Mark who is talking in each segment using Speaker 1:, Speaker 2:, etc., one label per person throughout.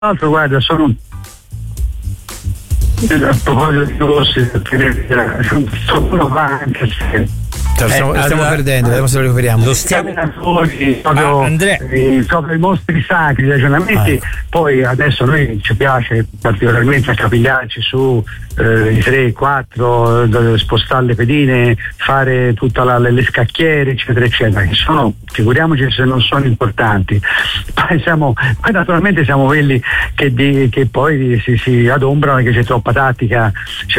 Speaker 1: l'altro, guarda, sono a proposito di Rossi, sono anche se
Speaker 2: stiamo perdendo, vediamo se lo recuperiamo.
Speaker 1: Lo stiamo Andrea, proprio i mostri sacri, i ragionamenti. Poi adesso noi ci piace particolarmente accapigliarci su i 3-4, spostare le pedine, fare tutta le scacchiere, eccetera eccetera, che sono, figuriamoci se non sono importanti. Poi naturalmente siamo quelli che poi si adombrano che c'è troppa tattica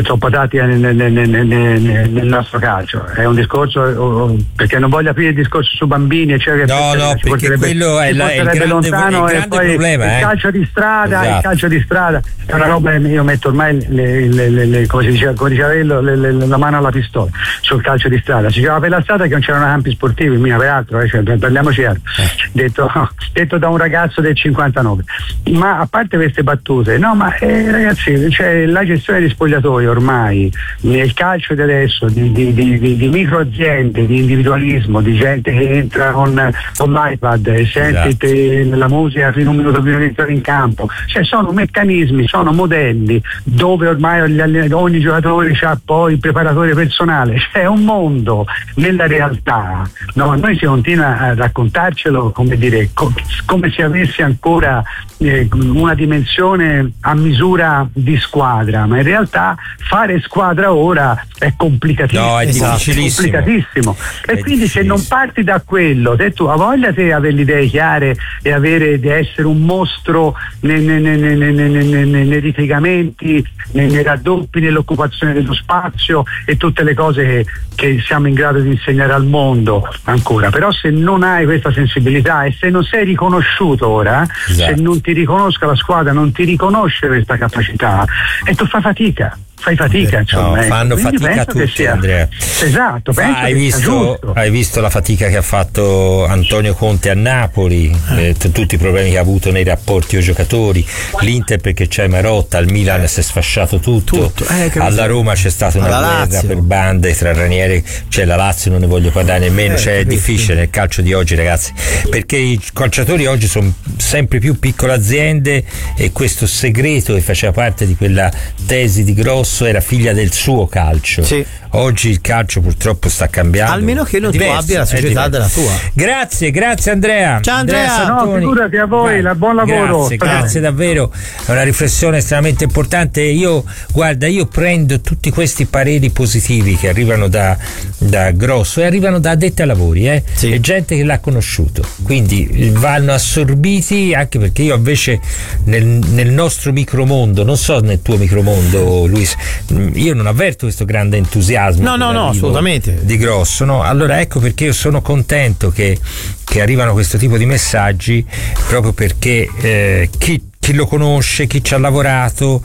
Speaker 1: nel nostro calcio. È un discorso, perché non voglio aprire il discorso su bambini, eccetera.
Speaker 3: No, perché quello è il grande problema.
Speaker 1: Il calcio di strada, esatto. Il calcio di strada è una roba, io metto ormai come diceva la mano alla pistola sul calcio di strada. Si giocava per la strada che non c'erano campi sportivi, peraltro, parliamoci detto da un ragazzo del 59. Ma a parte queste battute, no, ma ragazzi, cioè, la gestione di spogliatoi ormai nel calcio di adesso, di micro aziende, di individualismo, di gente che entra con l'iPad e sente la musica fino a un minuto prima di entrare in campo, cioè sono meccanismi, sono modelli dove ormai ogni giocatore ha poi il preparatore personale. C'è un mondo nella realtà, no? Noi si continua a raccontarcelo come se avesse ancora una dimensione a misura di squadra, ma in realtà fare squadra ora è complicatissimo.
Speaker 3: No, è difficilissimo.
Speaker 1: E quindi se non parti da quello, tu ha voglia te avere le idee chiare e di essere un mostro nei ripiegamenti, nei raddoppi, nell'occupazione dello spazio e tutte le cose che siamo in grado di insegnare al mondo ancora. Però se non hai questa sensibilità e se non sei riconosciuto ora, se non ti riconosca la squadra, non ti riconosce questa capacità, e tu fai fatica, insomma.
Speaker 3: No, fanno fatica tutti, Andrea.
Speaker 1: Esatto.
Speaker 3: Hai visto la fatica che ha fatto Antonio Conte a Napoli, tutti i problemi che ha avuto nei rapporti con i giocatori, l'Inter perché c'è Marotta, al Milan si è sfasciato tutto. Alla Roma c'è stata una guerra per bande tra Ranieri, la Lazio non ne voglio parlare nemmeno, è difficile nel calcio di oggi, ragazzi, perché i calciatori oggi sono sempre più piccole aziende, e questo segreto che faceva parte di quella tesi di Grosso era figlia del suo calcio. Oggi il calcio purtroppo sta cambiando,
Speaker 2: almeno che non tu abbia la società della tua.
Speaker 3: Grazie Andrea.
Speaker 2: Ciao Andrea.
Speaker 1: No, figurati, a voi, buon lavoro.
Speaker 3: Grazie davvero, è una riflessione estremamente importante. Io prendo tutti questi pareri positivi che arrivano da Grosso e arrivano da addetti ai lavori, e gente che l'ha conosciuto, quindi vanno assorbiti, anche perché io invece nel nostro micromondo, non so nel tuo micromondo, Luis, io non avverto questo grande entusiasmo
Speaker 2: no, assolutamente
Speaker 3: di Grosso, no? Allora ecco perché io sono contento che arrivano questo tipo di messaggi, proprio perché chi lo conosce, chi ci ha lavorato,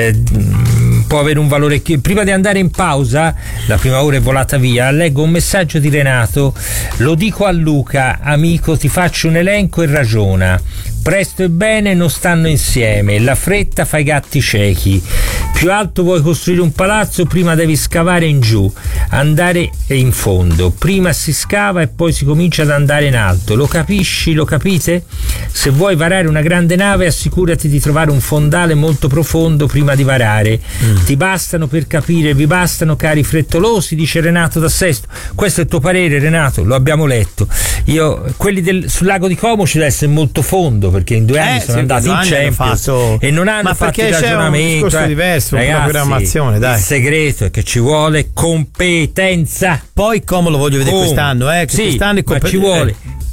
Speaker 3: può avere un valore. Prima di andare in pausa, la prima ora è volata via, leggo un messaggio di Renato: lo dico a Luca, amico, ti faccio un elenco e ragiona. Presto e bene non stanno insieme, la fretta fa i gatti ciechi. Più alto vuoi costruire un palazzo, prima devi scavare in giù, andare in fondo. Prima si scava e poi si comincia ad andare in alto. Lo capisci? Lo capite? Se vuoi varare una grande nave, assicurati di trovare un fondale molto profondo prima di varare. Ti bastano per capire, vi bastano, cari frettolosi, dice Renato da Sesto. Questo è il tuo parere, Renato, lo abbiamo letto. Quelli sul lago di Como ci deve essere molto fondo, perché in 2 anni sono andati in Champions e non hanno fatto il ragionamento.
Speaker 2: Un discorso diverso,
Speaker 3: ragazzi,
Speaker 2: una programmazione, dai.
Speaker 3: Il segreto è che ci vuole competenza.
Speaker 2: Poi come lo voglio vedere quest'anno, quest'anno
Speaker 3: ma ci vuole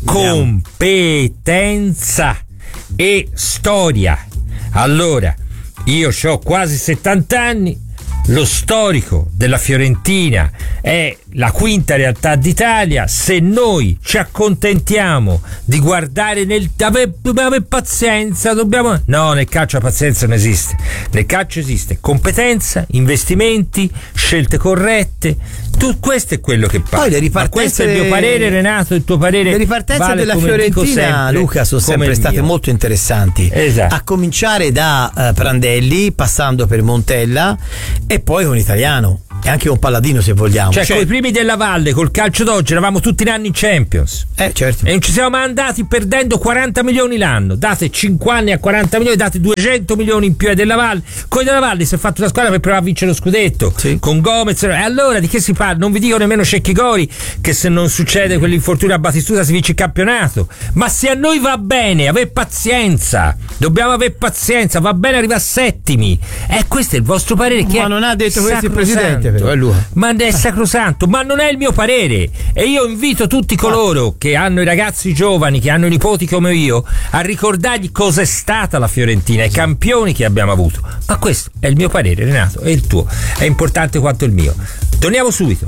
Speaker 3: competenza e storia. Allora, io ho quasi 70 anni, lo storico della Fiorentina è la quinta realtà d'Italia. Se noi ci accontentiamo di guardare dobbiamo avere pazienza, no, nel calcio la pazienza non esiste. Nel calcio esiste competenza, investimenti, scelte corrette. Questo è quello che parla. Ma questo è il mio parere, Renato, il tuo parere.
Speaker 2: Le ripartenze della Fiorentina, Luca, sono sempre state molto interessanti.
Speaker 3: Esatto.
Speaker 2: A cominciare da Prandelli, passando per Montella e poi con Italiano. E anche un Palladino, se vogliamo.
Speaker 3: Cioè, con i primi della Valle, col calcio d'oggi, eravamo tutti in anni in Champions.
Speaker 2: Certo.
Speaker 3: E non ci siamo mai andati perdendo 40 milioni l'anno. Date 5 anni a 40 milioni, date 200 milioni in più ai della Valle. Con i della Valle si è fatto una squadra per provare a vincere lo scudetto.
Speaker 2: Sì.
Speaker 3: Con Gomez. E allora di che si parla? Non vi dico nemmeno Cecchi Gori che se non succede quell'infortunio a Batistuta si vince il campionato. Ma se a noi va bene, avere pazienza. Dobbiamo avere pazienza, va bene arrivare a settimi. Questo è il vostro parere, che
Speaker 2: ma non ha detto questo il presidente, però è lui.
Speaker 3: Ma è sacrosanto, ma non è il mio parere. E io invito tutti coloro che hanno i ragazzi giovani, che hanno i nipoti come io, a ricordargli cosa è stata la Fiorentina, i campioni che abbiamo avuto. Ma questo è il mio parere, Renato, e il tuo è importante quanto il mio. Torniamo subito.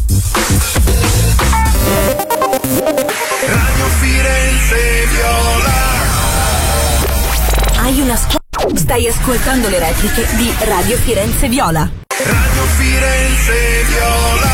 Speaker 4: Radio Firenze Viola.
Speaker 5: Hai una Stai ascoltando le repliche di Radio Firenze Viola.
Speaker 4: Radio Firenze Viola.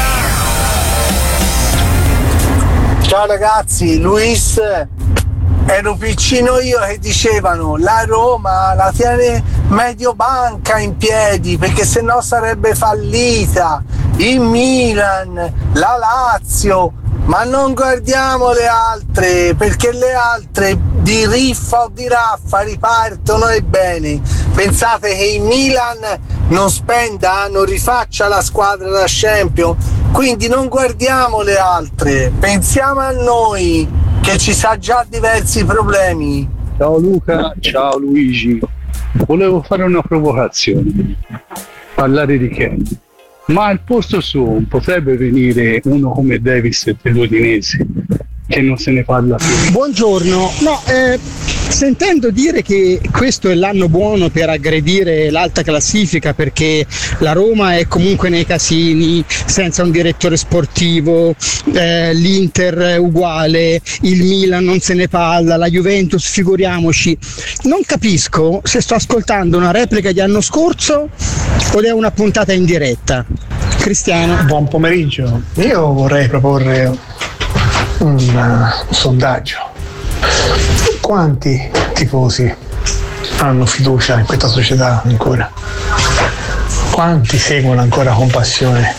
Speaker 6: Ciao ragazzi, Luis, ero piccino io che dicevano la Roma la tiene Mediobanca in piedi perché sennò sarebbe fallita, il Milan, la Lazio, ma non guardiamo le altre perché le altre di riffa o di raffa ripartono e bene. Pensate che il Milan non spenda, non rifaccia la squadra da Champions, quindi non guardiamo le altre, pensiamo a noi che ci sa già diversi problemi.
Speaker 7: Ciao Luca, ciao Luigi, volevo fare una provocazione, parlare di Ken, ma al posto suo potrebbe venire uno come Davis dell'Udinese, che non se ne parla più.
Speaker 8: Buongiorno, sentendo dire che questo è l'anno buono per aggredire l'alta classifica perché la Roma è comunque nei casini, senza un direttore sportivo, l'Inter è uguale, il Milan non se ne parla, la Juventus figuriamoci, non capisco se sto ascoltando una replica di anno scorso o è una puntata in diretta. Cristiano.
Speaker 9: Buon pomeriggio, io vorrei proporre un sondaggio. Quanti tifosi hanno fiducia in questa società ancora? Quanti seguono ancora con passione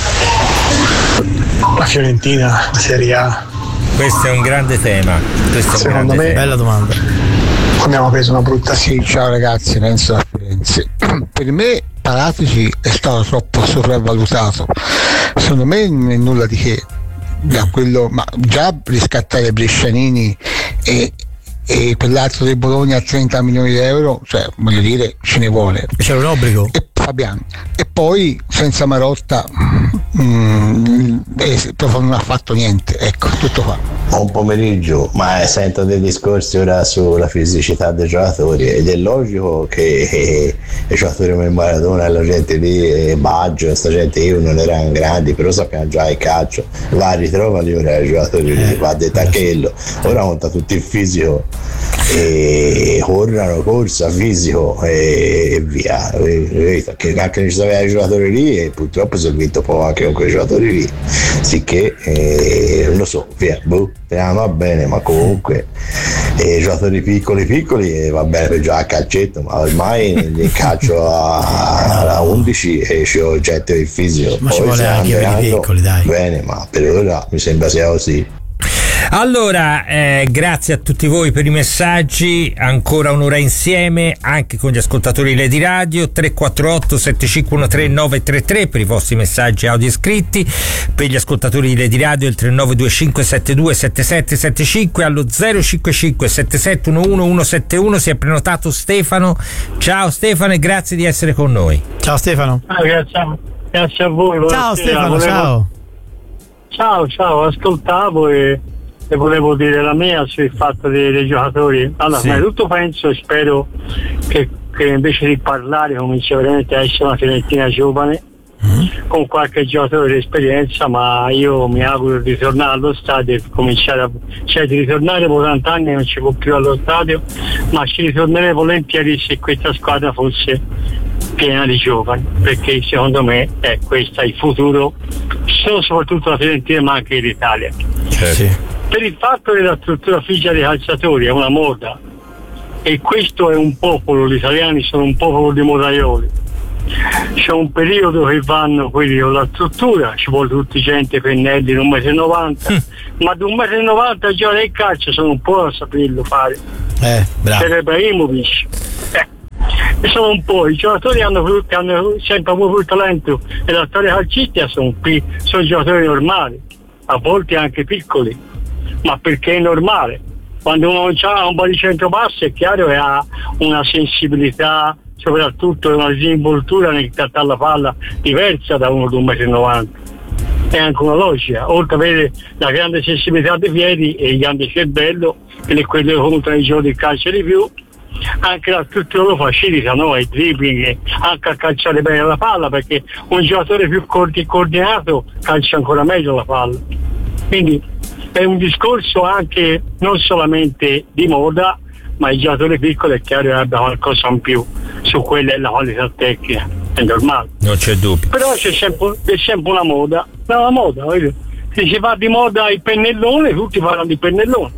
Speaker 9: la Fiorentina, la Serie A?
Speaker 3: Questo è un grande tema.
Speaker 9: Secondo me,
Speaker 2: bella domanda.
Speaker 9: Abbiamo preso una brutta.
Speaker 10: Sì, ciao ragazzi, Renzo da Firenze. Per me Paratici è stato troppo sopravvalutato. Secondo me non è nulla di che. Da quello, ma già riscattare Brescianini e quell'altro del Bologna a 30 milioni di euro, cioè voglio dire, ce ne vuole.
Speaker 2: C'è un obbligo.
Speaker 10: E Fabian. E poi senza Marotta proprio non ha fatto niente, ecco, tutto qua.
Speaker 11: Buon pomeriggio, ma sento dei discorsi ora sulla fisicità dei giocatori ed è logico che i giocatori come Maradona e la gente lì, Baggio, questa gente io non erano grandi, però sappiamo già il calcio, va a ritrovare ora i giocatori lì, va a detachello, ora monta tutto il fisico e corrono, corsa, fisico e via, che anche ci sono i giocatori lì e purtroppo si è vinto poco anche con quei giocatori lì, sicché non lo so, via, va bene, ma comunque i giocatori piccoli va bene per giocare a calcetto, ma ormai nel calcio a 11 c'è gente del fisico,
Speaker 2: ma
Speaker 11: poi
Speaker 2: ci vuole anche quelli piccoli, dai.
Speaker 11: Bene, ma per ora mi sembra sia così.
Speaker 3: Allora, grazie a tutti voi per i messaggi, ancora un'ora insieme anche con gli ascoltatori di Radio 348 7513 933 per i vostri messaggi audio scritti, per gli ascoltatori di Radio il 3925 72 7775, allo 055 7711 171 si è prenotato Stefano. Ciao Stefano e grazie di essere con noi.
Speaker 2: Ciao Stefano.
Speaker 12: Grazie a voi.
Speaker 2: Ciao Stefano,
Speaker 12: ciao, ascoltavo e volevo dire la mia sul fatto dei giocatori. Allora, prima di tutto penso e spero che invece di parlare cominci veramente a essere una Fiorentina giovane con qualche giocatore di esperienza, ma io mi auguro di ritornare allo stadio e cominciare di ritornare dopo 40 anni non ci può più allo stadio, ma ci ritornerei volentieri se questa squadra fosse piena di giovani, perché secondo me è questo il futuro, soprattutto la Fiorentina ma anche l'Italia.
Speaker 2: Sì.
Speaker 12: Per il fatto che la struttura figlia dei calciatori è una moda e questo è un popolo, gli italiani sono un popolo di modaioli c'è un periodo che vanno quelli con la struttura, ci vuole tutti gente pennelli di 1,90 m, ma di 1,90 m già nel calcio sono un po' a saperlo fare.
Speaker 2: Bravo.
Speaker 12: Per Ibrahimovic. Sono un po', i giocatori che hanno sempre avuto il talento e la storia calcistica sono giocatori normali, a volte anche piccoli, ma perché è normale. Quando uno ha un po' di centropasso è chiaro che ha una sensibilità, soprattutto una disinvoltura nel trattare la palla diversa da uno di 1,90 m. È anche una logica, oltre ad avere la grande sensibilità dei piedi e il grande cervello, che è quello che conta i giochi di calcio di più, anche la struttura lo facilita, no? Il dribbling, anche a calciare bene la palla, perché un giocatore più coordinato calcia ancora meglio la palla. Quindi è un discorso anche non solamente di moda, ma il giocatore piccolo è chiaro che abbia qualcosa in più su quella è la qualità tecnica, è normale.
Speaker 3: Non c'è dubbio.
Speaker 12: Però c'è sempre una moda, voglio. Se si fa di moda il pennellone, tutti parlano di pennellone.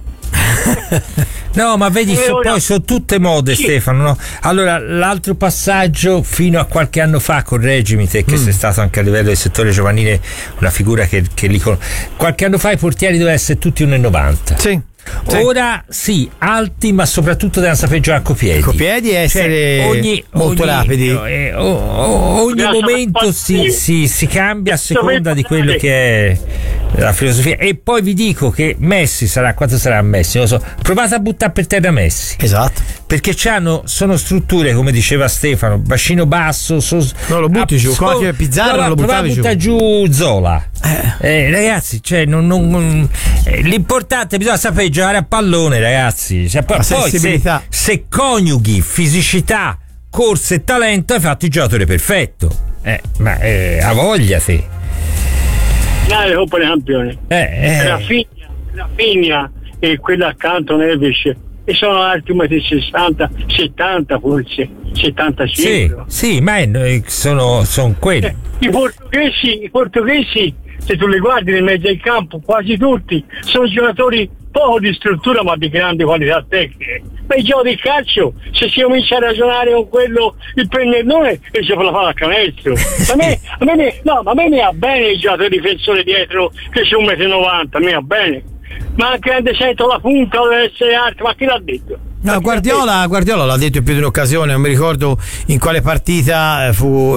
Speaker 3: No, ma vedi, poi sono tutte mode, sì. Stefano, no? Allora, l'altro passaggio, fino a qualche anno fa, correggimi te che sei stato anche a livello del settore giovanile una figura che li qualche anno fa i portieri dovevano essere tutti 1,90 m. Sì. Ora sì, alti, ma soprattutto devono sapere giocare con piedi.
Speaker 2: Con piedi e essere molto rapidi.
Speaker 3: Ogni momento si cambia a seconda di quello che è la filosofia. E poi vi dico che Messi sarà, quanto sarà Messi? Non lo so. Provate a buttare per terra Messi.
Speaker 2: Esatto.
Speaker 3: Perché sono strutture, come diceva Stefano, bacino basso.
Speaker 2: Non lo butti giù, come Pizzarro non lo buttavi giù.
Speaker 3: Butta giù Zola. Ragazzi, cioè l'importante bisogna sapere giocare a pallone, ragazzi. Cioè, poi se coniughi fisicità, corsa e talento, hai fatto il giocatore perfetto. Ma ha voglia te.
Speaker 12: Le Coppa dei Campioni. Rafinha e quella accanto Neves, e sono alti 1,60 m, 70 forse, 75.
Speaker 3: Sì, ma sono quelli.
Speaker 12: I portoghesi, se tu li guardi nel mezzo del campo, quasi tutti sono giocatori poco di struttura ma di grande qualità tecnica. Ma i giochi di calcio, se si comincia a ragionare con quello, il pennellone, e si fa la palla a canestro. A me mi va bene il giocatore difensore dietro che c'è 1,90 m, a me va bene. Ma anche quando sento la punta deve essere alta, ma chi l'ha detto?
Speaker 2: No, Guardiola l'ha detto in più di un'occasione, non mi ricordo in quale partita fu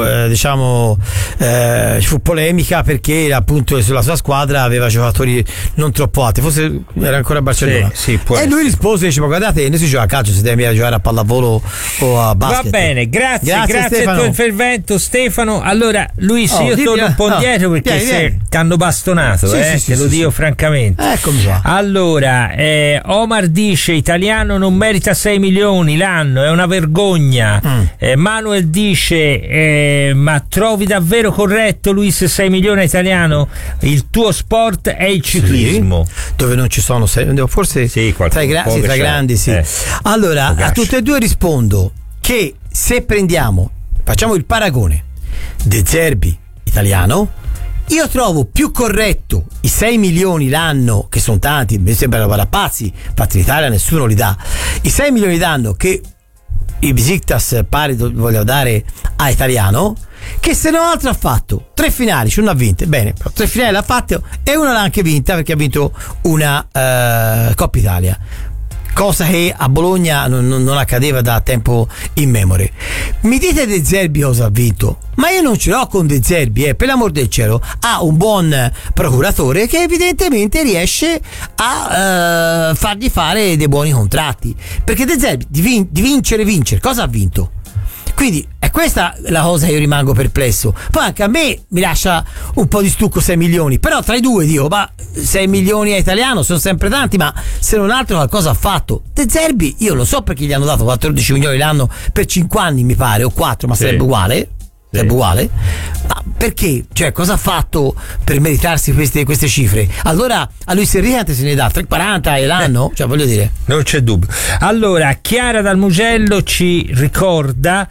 Speaker 2: polemica perché appunto sulla sua squadra aveva giocatori non troppo alti, forse era ancora a Barcellona. E lui rispose, dice: ma guardate, noi si gioca a calcio, si deve giocare a pallavolo o a basket.
Speaker 3: Va bene, grazie a tuo intervento, Stefano. Allora Luis, io torno un po' indietro perché ti hanno bastonato, te lo dico francamente.
Speaker 2: Eccomi qua.
Speaker 3: Allora, Omar dice: italiano non merita 6 milioni l'anno, è una vergogna. Manuel dice: ma trovi davvero corretto, Luis, 6 milioni a italiano? Il tuo sport è il ciclismo,
Speaker 2: dove non ci sono forse tra i grandi sì. Allora a tutte e due rispondo che se facciamo il paragone De Zerbi italiano, io trovo più corretto i 6 milioni l'anno, che sono tanti, mi sembra da pazzi, infatti in Italia nessuno li dà, i 6 milioni l'anno che il Besiktas pare voglia dare a italiano, che se non altro ha fatto 3 finali, ce ne ha vinte, bene, però 3 finali l'ha fatto e una l'ha anche vinta perché ha vinto una Coppa Italia, cosa che a Bologna non accadeva da tempo immemore. Mi dite De Zerbi cosa ha vinto? Ma io non ce l'ho con De Zerbi, per l'amor del cielo. Ha un buon procuratore che evidentemente riesce a fargli fare dei buoni contratti, perché De Zerbi di vincere, cosa ha vinto? Quindi è questa la cosa che io rimango perplesso. Poi anche a me mi lascia un po' di stucco 6 milioni, però tra i due dico, ma 6 milioni a italiano sono sempre tanti, ma se non altro qualcosa ha fatto. De Zerbi io lo so perché gli hanno dato 14 milioni l'anno per 5 anni mi pare, o 4, ma sarebbe uguale. Ma perché? Cioè, cosa ha fatto per meritarsi queste cifre? Allora a lui se ne dà 3,40 l'anno? Cioè, voglio dire,
Speaker 3: non c'è dubbio. Allora Chiara dal Mugello ci ricorda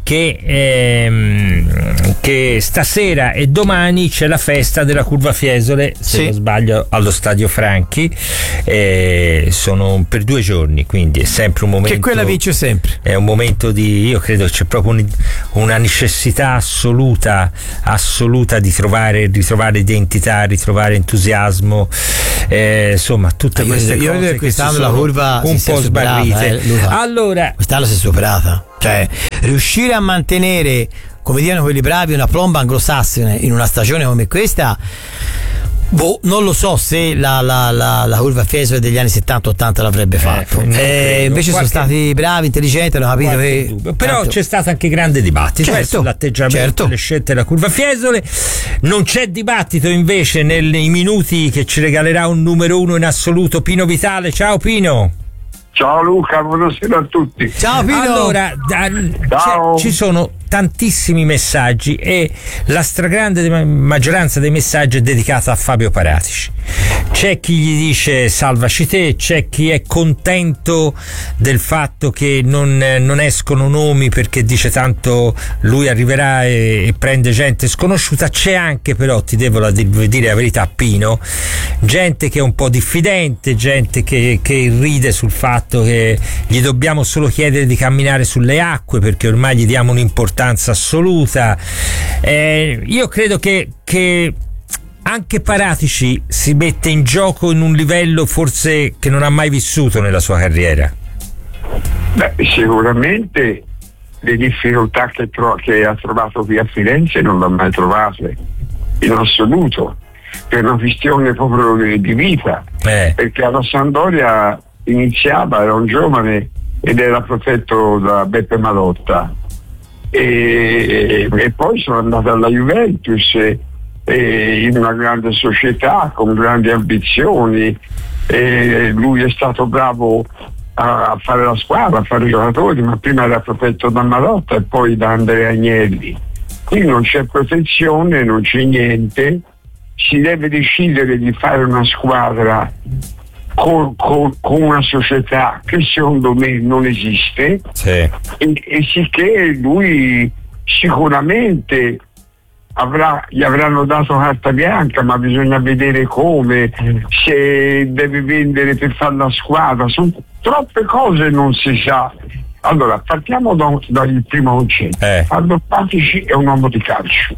Speaker 3: che stasera e domani c'è la festa della Curva Fiesole, se non sbaglio, allo Stadio Franchi, sono per 2 giorni, quindi è sempre un momento
Speaker 2: che quella vince sempre,
Speaker 3: è un momento io credo che c'è proprio una necessità assoluta di ritrovare identità, ritrovare entusiasmo, insomma tutte queste cose che
Speaker 2: quest'anno
Speaker 3: si sono
Speaker 2: la curva
Speaker 3: un po' sbarrite. Allora
Speaker 2: quest'anno si è superata, cioè riuscire a mantenere, come dicono quelli bravi, una plomba anglosassone in una stagione come questa, non lo so se la curva Fiesole degli anni 70-80 l'avrebbe fatto. Invece sono stati bravi, intelligenti, hanno capito che
Speaker 3: però c'è stato anche grande dibattito sull'atteggiamento delle scelte della curva Fiesole. Non c'è dibattito invece nei minuti che ci regalerà un numero 1 in assoluto, Pino Vitale. Ciao Pino.
Speaker 13: Ciao Luca, buonasera a tutti.
Speaker 2: Ciao Pino.
Speaker 3: Allora, ci sono tantissimi messaggi e la stragrande maggioranza dei messaggi è dedicata a Fabio Paratici. C'è chi gli dice salvaci te, c'è chi è contento del fatto che non escono nomi perché dice tanto lui arriverà e prende gente sconosciuta. C'è anche, però ti devo dire la verità Pino, gente che è un po' diffidente, gente che ride sul fatto che gli dobbiamo solo chiedere di camminare sulle acque perché ormai gli diamo un'importanza assoluta. Io credo che anche Paratici si mette in gioco in un livello forse che non ha mai vissuto nella sua carriera.
Speaker 13: Sicuramente le difficoltà che ha trovato qui a Firenze non le ha mai trovate in assoluto, per una questione proprio di vita, perché alla Sampdoria iniziava, era un giovane ed era protetto da Beppe Marotta e poi sono andato alla Juventus in una grande società con grandi ambizioni, lui è stato bravo a fare la squadra, a fare i giocatori, ma prima era protetto da Marotta e poi da Andrea Agnelli. Qui non c'è protezione, non c'è niente, si deve decidere di fare una squadra con una società che secondo me non esiste, e sicché lui sicuramente gli avranno dato carta bianca, ma bisogna vedere come, se deve vendere per fare la squadra, sono troppe cose, non si sa. Allora partiamo dal primo concetto. Aldo Paratici è un uomo di calcio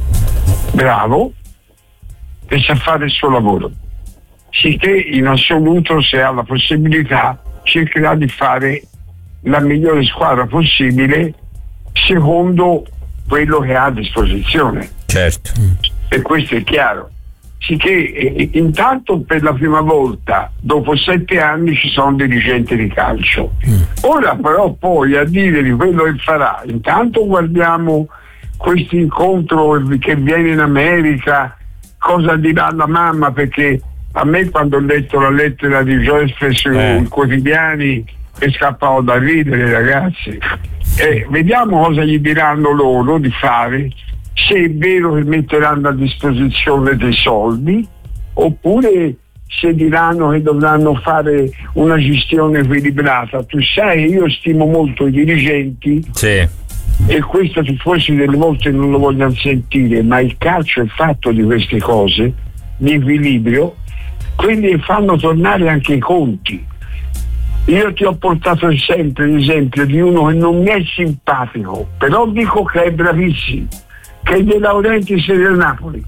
Speaker 13: bravo e sa fare il suo lavoro, sicché in assoluto, se ha la possibilità, cercherà di fare la migliore squadra possibile secondo quello che ha a disposizione.
Speaker 3: Certo.
Speaker 13: E questo è chiaro. Sicché intanto per la prima volta dopo 7 anni ci sono dirigenti di calcio. Ora però poi a dire di quello che farà, intanto guardiamo questo incontro che viene in America, cosa dirà la mamma, perché a me quando ho letto la lettera di Joyce sui quotidiani è scappato da ridere, ragazzi. Vediamo cosa gli diranno loro di fare, se è vero che metteranno a disposizione dei soldi oppure se diranno che dovranno fare una gestione equilibrata. Tu sai, io stimo molto i dirigenti, e questo forse delle volte non lo vogliono sentire, ma il calcio è fatto di queste cose, di equilibrio, quindi fanno tornare anche i conti. Io ti ho portato sempre l'esempio di uno che non mi è simpatico, però dico che è bravissimo, che è De Laurentiis del Napoli.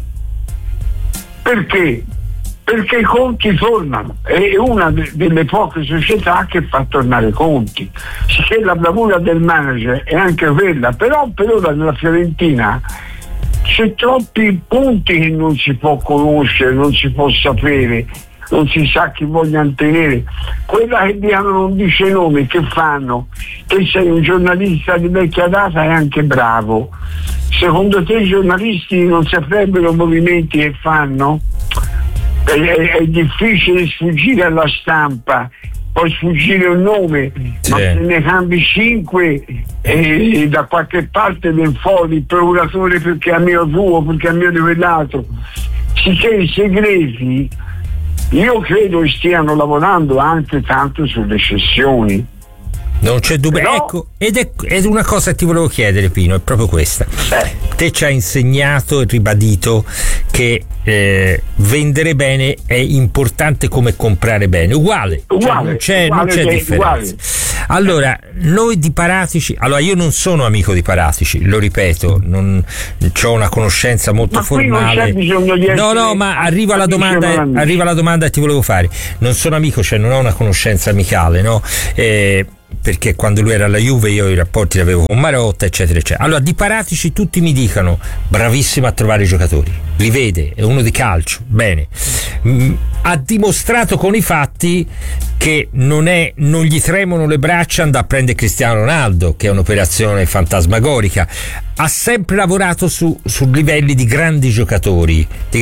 Speaker 13: Perché? Perché i conti tornano, è una delle poche società che fa tornare i conti. Sicché la bravura del manager è anche quella, però per ora nella Fiorentina c'è troppi punti che non si può conoscere, non si può sapere, non si sa chi vogliano tenere. Quella che dicono non dice nome, che fanno? Che sei un giornalista di vecchia data e anche bravo. Secondo te i giornalisti non saprebbero i movimenti che fanno? È difficile sfuggire alla stampa, puoi sfuggire un nome, ma se ne cambi 5 e da qualche parte viene fuori il procuratore perché è amico tuo, perché è amico di quell'altro. Sicché i segreti io credo che stiano lavorando anche tanto sulle cessioni,
Speaker 3: Non c'è dubbio, no. Ecco, ed è una cosa che ti volevo chiedere, Pino, è proprio questa. Te ci hai insegnato e ribadito che vendere bene è importante come comprare bene, uguale. Cioè, non c'è differenza. Uguale. Allora, noi di Paratici, allora io non sono amico di Paratici, lo ripeto, non ho una conoscenza molto formale. No, ma arriva la domanda che ti volevo fare. Non sono amico, cioè non ho una conoscenza amicale, no? Perché quando lui era alla Juve io i rapporti li avevo con Marotta, eccetera eccetera. Allora di Paratici tutti mi dicono bravissimo a trovare i giocatori, li vede, è uno di calcio, bene, ha dimostrato con i fatti che non gli tremono le braccia andare a prendere Cristiano Ronaldo, che è un'operazione fantasmagorica. Ha sempre lavorato su livelli di grandi giocatori,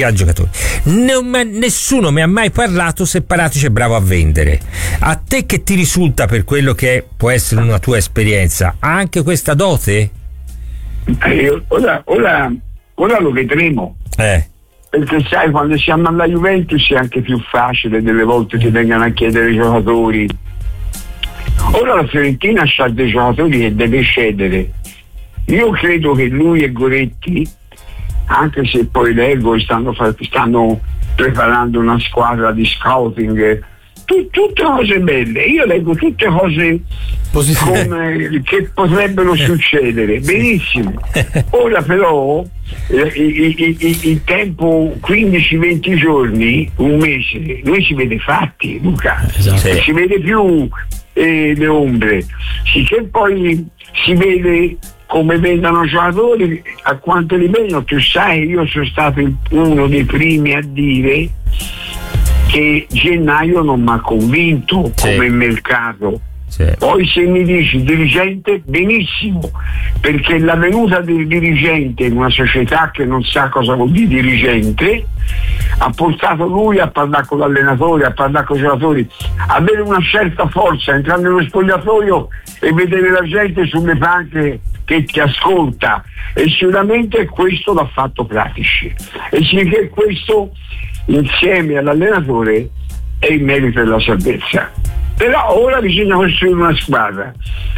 Speaker 3: nessuno mi ha mai parlato se Paratici è bravo a vendere. A te che ti risulta, per quello che può essere una tua esperienza, ha anche questa dote?
Speaker 13: Ora lo vedremo, perché sai, quando siamo alla Juventus è anche più facile delle volte che vengano a chiedere i giocatori. Ora la Fiorentina ha dei giocatori che deve cedere. Io credo che lui e Goretti, anche se poi leggo stanno preparando una squadra di scouting, tutte cose belle, io leggo tutte cose che potrebbero succedere, benissimo. Ora però il tempo 15-20 giorni, un mese, lui si vede fatti, Luca, esatto. Si vede più le ombre, che poi si vede come vendono giocatori, a quanto li vedono. Tu sai, io sono stato uno dei primi a dire che gennaio non mi ha convinto come mercato. Poi se mi dici dirigente, benissimo, perché la venuta del dirigente in una società che non sa cosa vuol dire dirigente ha portato lui a parlare con l'allenatore, a parlare con i giocatori, avere una certa forza, entrare nello spogliatoio e vedere la gente sulle panche che ti ascolta, e sicuramente questo l'ha fatto Paratici, e sì che questo insieme all'allenatore è il merito della salvezza. Però ora bisogna costruire una squadra,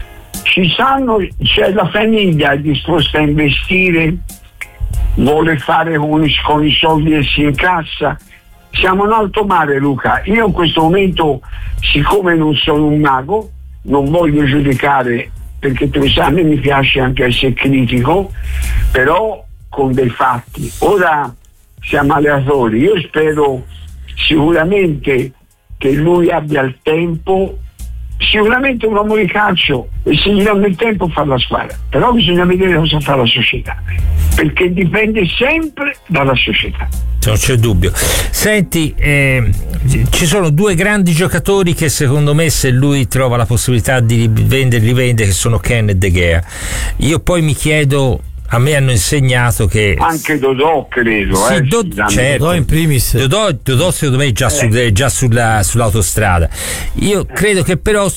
Speaker 13: c'è la famiglia disposta a investire, vuole fare con i soldi che si incassa. Siamo in alto mare, Luca. Io in questo momento, siccome non sono un mago, non voglio giudicare, perché tu sai, a me mi piace anche essere critico, però con dei fatti. Ora siamo allenatori, io spero sicuramente che lui abbia il tempo, sicuramente un uomo di calcio, e se gli danno il tempo fa la squadra, però bisogna vedere cosa fa la società, perché dipende sempre dalla società.
Speaker 3: Non c'è dubbio. Senti, ci sono due grandi giocatori che secondo me, se lui trova la possibilità di li vende, che sono Ken e De Gea. Io poi mi chiedo, a me hanno insegnato che
Speaker 13: anche Dodò, credo,
Speaker 3: certo, Dodò in primis. Dodò secondo me è già sull'autostrada. Io credo che però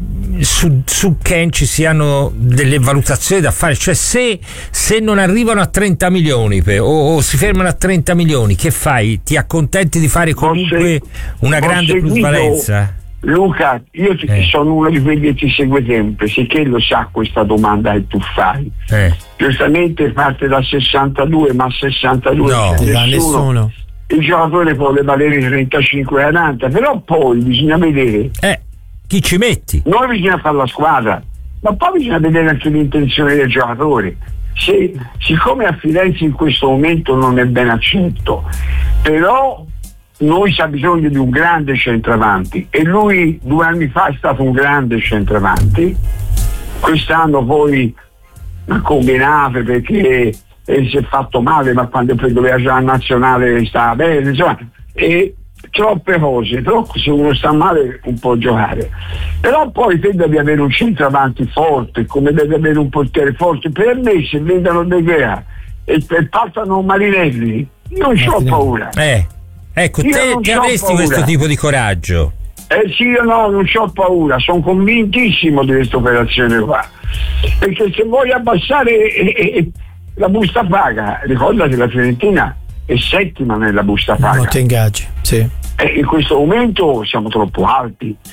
Speaker 3: su Ken ci siano delle valutazioni da fare, cioè se non arrivano a 30 milioni o si fermano a 30 milioni, che fai? Ti accontenti di fare comunque una grande plusvalenza?
Speaker 13: Luca, io sono uno di quelli che ti segue sempre, sicché lo sa questa domanda che tu fai. Giustamente parte da 62, ma 62
Speaker 2: no, nessuno.
Speaker 13: Il giocatore può valere 35-40, però poi bisogna vedere
Speaker 3: chi ci metti.
Speaker 13: Noi bisogna fare la squadra, ma poi bisogna vedere anche l'intenzione del giocatore. Siccome a Firenze in questo momento non è ben accetto, però noi si ha bisogno di un grande centravanti, e lui 2 anni fa è stato un grande centravanti. Quest'anno poi ha combinato perché si è fatto male, ma quando poi doveva giocare a nazionale stava bene, insomma, e troppe cose. Però se uno sta male non può giocare, però poi te devi avere un centravanti forte, come devi avere un portiere forte. Per me, se vendono De Gea e partono Marinelli, io non ho paura.
Speaker 3: Ecco, te avresti questo tipo di coraggio?
Speaker 13: Sì, io no, non ho paura, sono convintissimo di questa operazione qua, perché se vuoi abbassare la busta paga, ricordati, la Fiorentina è settima nella busta paga.
Speaker 2: Non ti ingaggi, sì.
Speaker 13: In questo momento siamo troppo alti,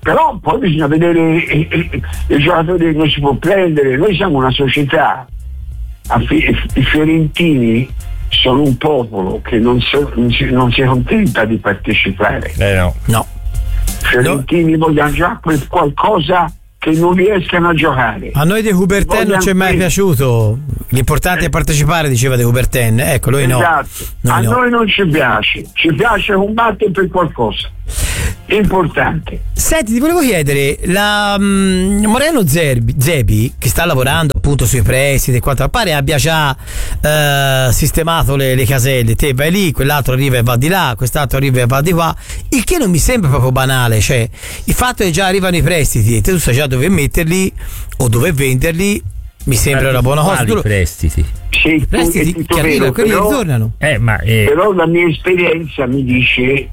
Speaker 13: però poi bisogna vedere i giocatori che non si può prendere. Noi siamo una società, i fiorentini sono un popolo che non si contenta di partecipare.
Speaker 2: No.
Speaker 13: I fiorentini vogliono già qualcosa che non riescano a giocare.
Speaker 2: A noi De Coubertin non ci è mai piaciuto. L'importante è partecipare, diceva De Coubertin. Ecco, lui
Speaker 13: esatto. Noi non ci piace combattere per qualcosa importante.
Speaker 2: Senti, ti volevo chiedere, Moreno Zebi, che sta lavorando appunto sui prestiti e quanto pare abbia già sistemato le caselle. Te vai lì, quell'altro arriva e va di là, quest'altro arriva e va di qua, il che non mi sembra proprio banale. Cioè, il fatto che già arrivano i prestiti e te tu sai già dove metterli o dove venderli, mi sembra una buona cosa.
Speaker 3: I prestiti?
Speaker 13: Sì,
Speaker 2: prestiti che arrivano, quelli ritornano.
Speaker 13: Però la mia esperienza mi dice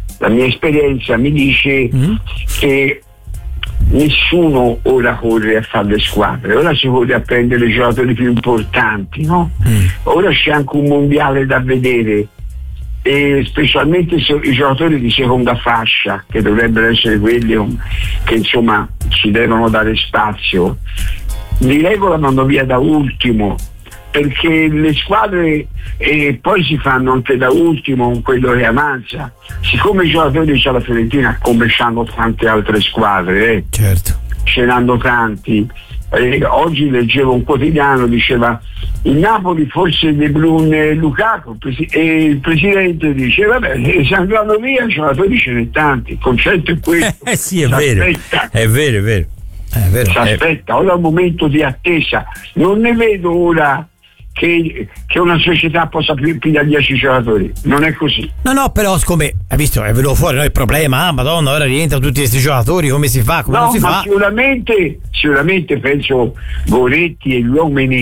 Speaker 13: che nessuno ora corre a fare le squadre, ora si corre a prendere i giocatori più importanti, no? Ora c'è anche un mondiale da vedere, e specialmente i giocatori di seconda fascia, che dovrebbero essere quelli che insomma ci devono dare spazio, di regola vanno via da ultimo, perché le squadre poi si fanno anche da ultimo quello che avanza. Siccome i giocatori c'è la Fiorentina, come c'hanno tante altre squadre,
Speaker 2: certo,
Speaker 13: ce n'hanno tanti. Oggi leggevo un quotidiano, diceva il Napoli forse De Bruyne e Lukaku, e il presidente dice vabbè, se andranno via i giocatori ce n'è tanti, il concetto è questo.
Speaker 3: Sì, è vero, è vero.
Speaker 13: Si aspetta, ora è un momento di attesa, non ne vedo ora che una società possa pigliare 10 giocatori, non è così.
Speaker 2: No, però siccome hai visto, è venuto fuori il problema, madonna, ora rientrano tutti questi giocatori, come si fa? Come non si fa?
Speaker 13: Sicuramente penso Goretti e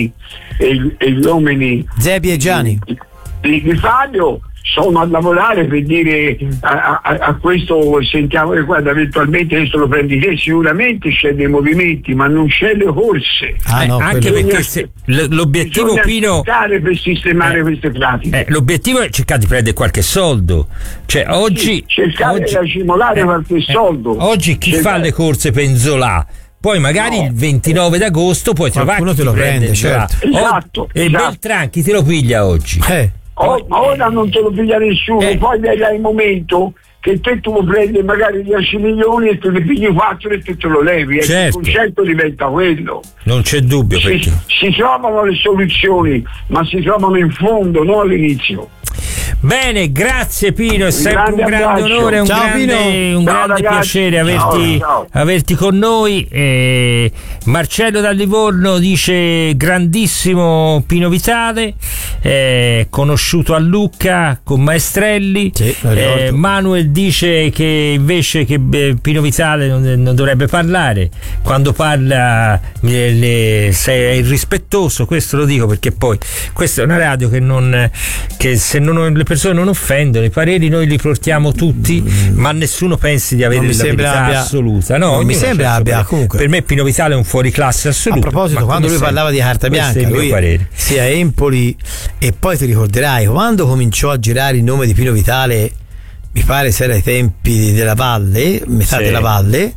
Speaker 13: gli uomini
Speaker 2: Zebi e Gianni
Speaker 13: di Fabio sono a lavorare per dire a questo, sentiamo che guarda, eventualmente questo lo prendi te, sicuramente c'è dei movimenti, ma non c'è le corse.
Speaker 3: Anche perché l'obiettivo, Pino,
Speaker 13: per sistemare queste pratiche,
Speaker 3: l'obiettivo è cercare di prendere qualche soldo, cioè oggi
Speaker 13: cercare di accumulare qualche soldo.
Speaker 3: Oggi chi fa le corse per Nzola, poi magari il 29 d'agosto puoi trovare
Speaker 2: qualcuno te lo prende, certo.
Speaker 13: Esatto.
Speaker 3: E Beltran chi te lo piglia oggi?
Speaker 13: Ma ora non te lo piglia nessuno, poi hai il momento che te tu lo prendi magari 10 milioni e te ne pigli 4 e te lo levi,
Speaker 3: certo.
Speaker 13: Il concetto diventa quello.
Speaker 3: Non c'è dubbio, perché
Speaker 13: si trovano le soluzioni, ma si trovano in fondo, non all'inizio.
Speaker 3: Bene, grazie Pino, è sempre un grande onore, un grande piacere averti con noi. Marcello da Livorno dice grandissimo Pino Vitale, conosciuto a Lucca con Maestrelli. Manuel dice che invece che Pino Vitale non dovrebbe parlare, quando parla è irrispettoso. Questo lo dico perché poi questa è una radio che se le persone non offendono, i pareri noi li portiamo tutti, ma nessuno pensi di avere la verità assoluta. No,
Speaker 2: mi sembra abbia comunque.
Speaker 3: Per me Pino Vitale è un fuoriclasse assoluto.
Speaker 2: A proposito, quando lui parlava di carta bianca, lui sia Empoli, e poi ti ricorderai quando cominciò a girare il nome di Pino Vitale, mi pare se era ai tempi della Valle, metà della Valle.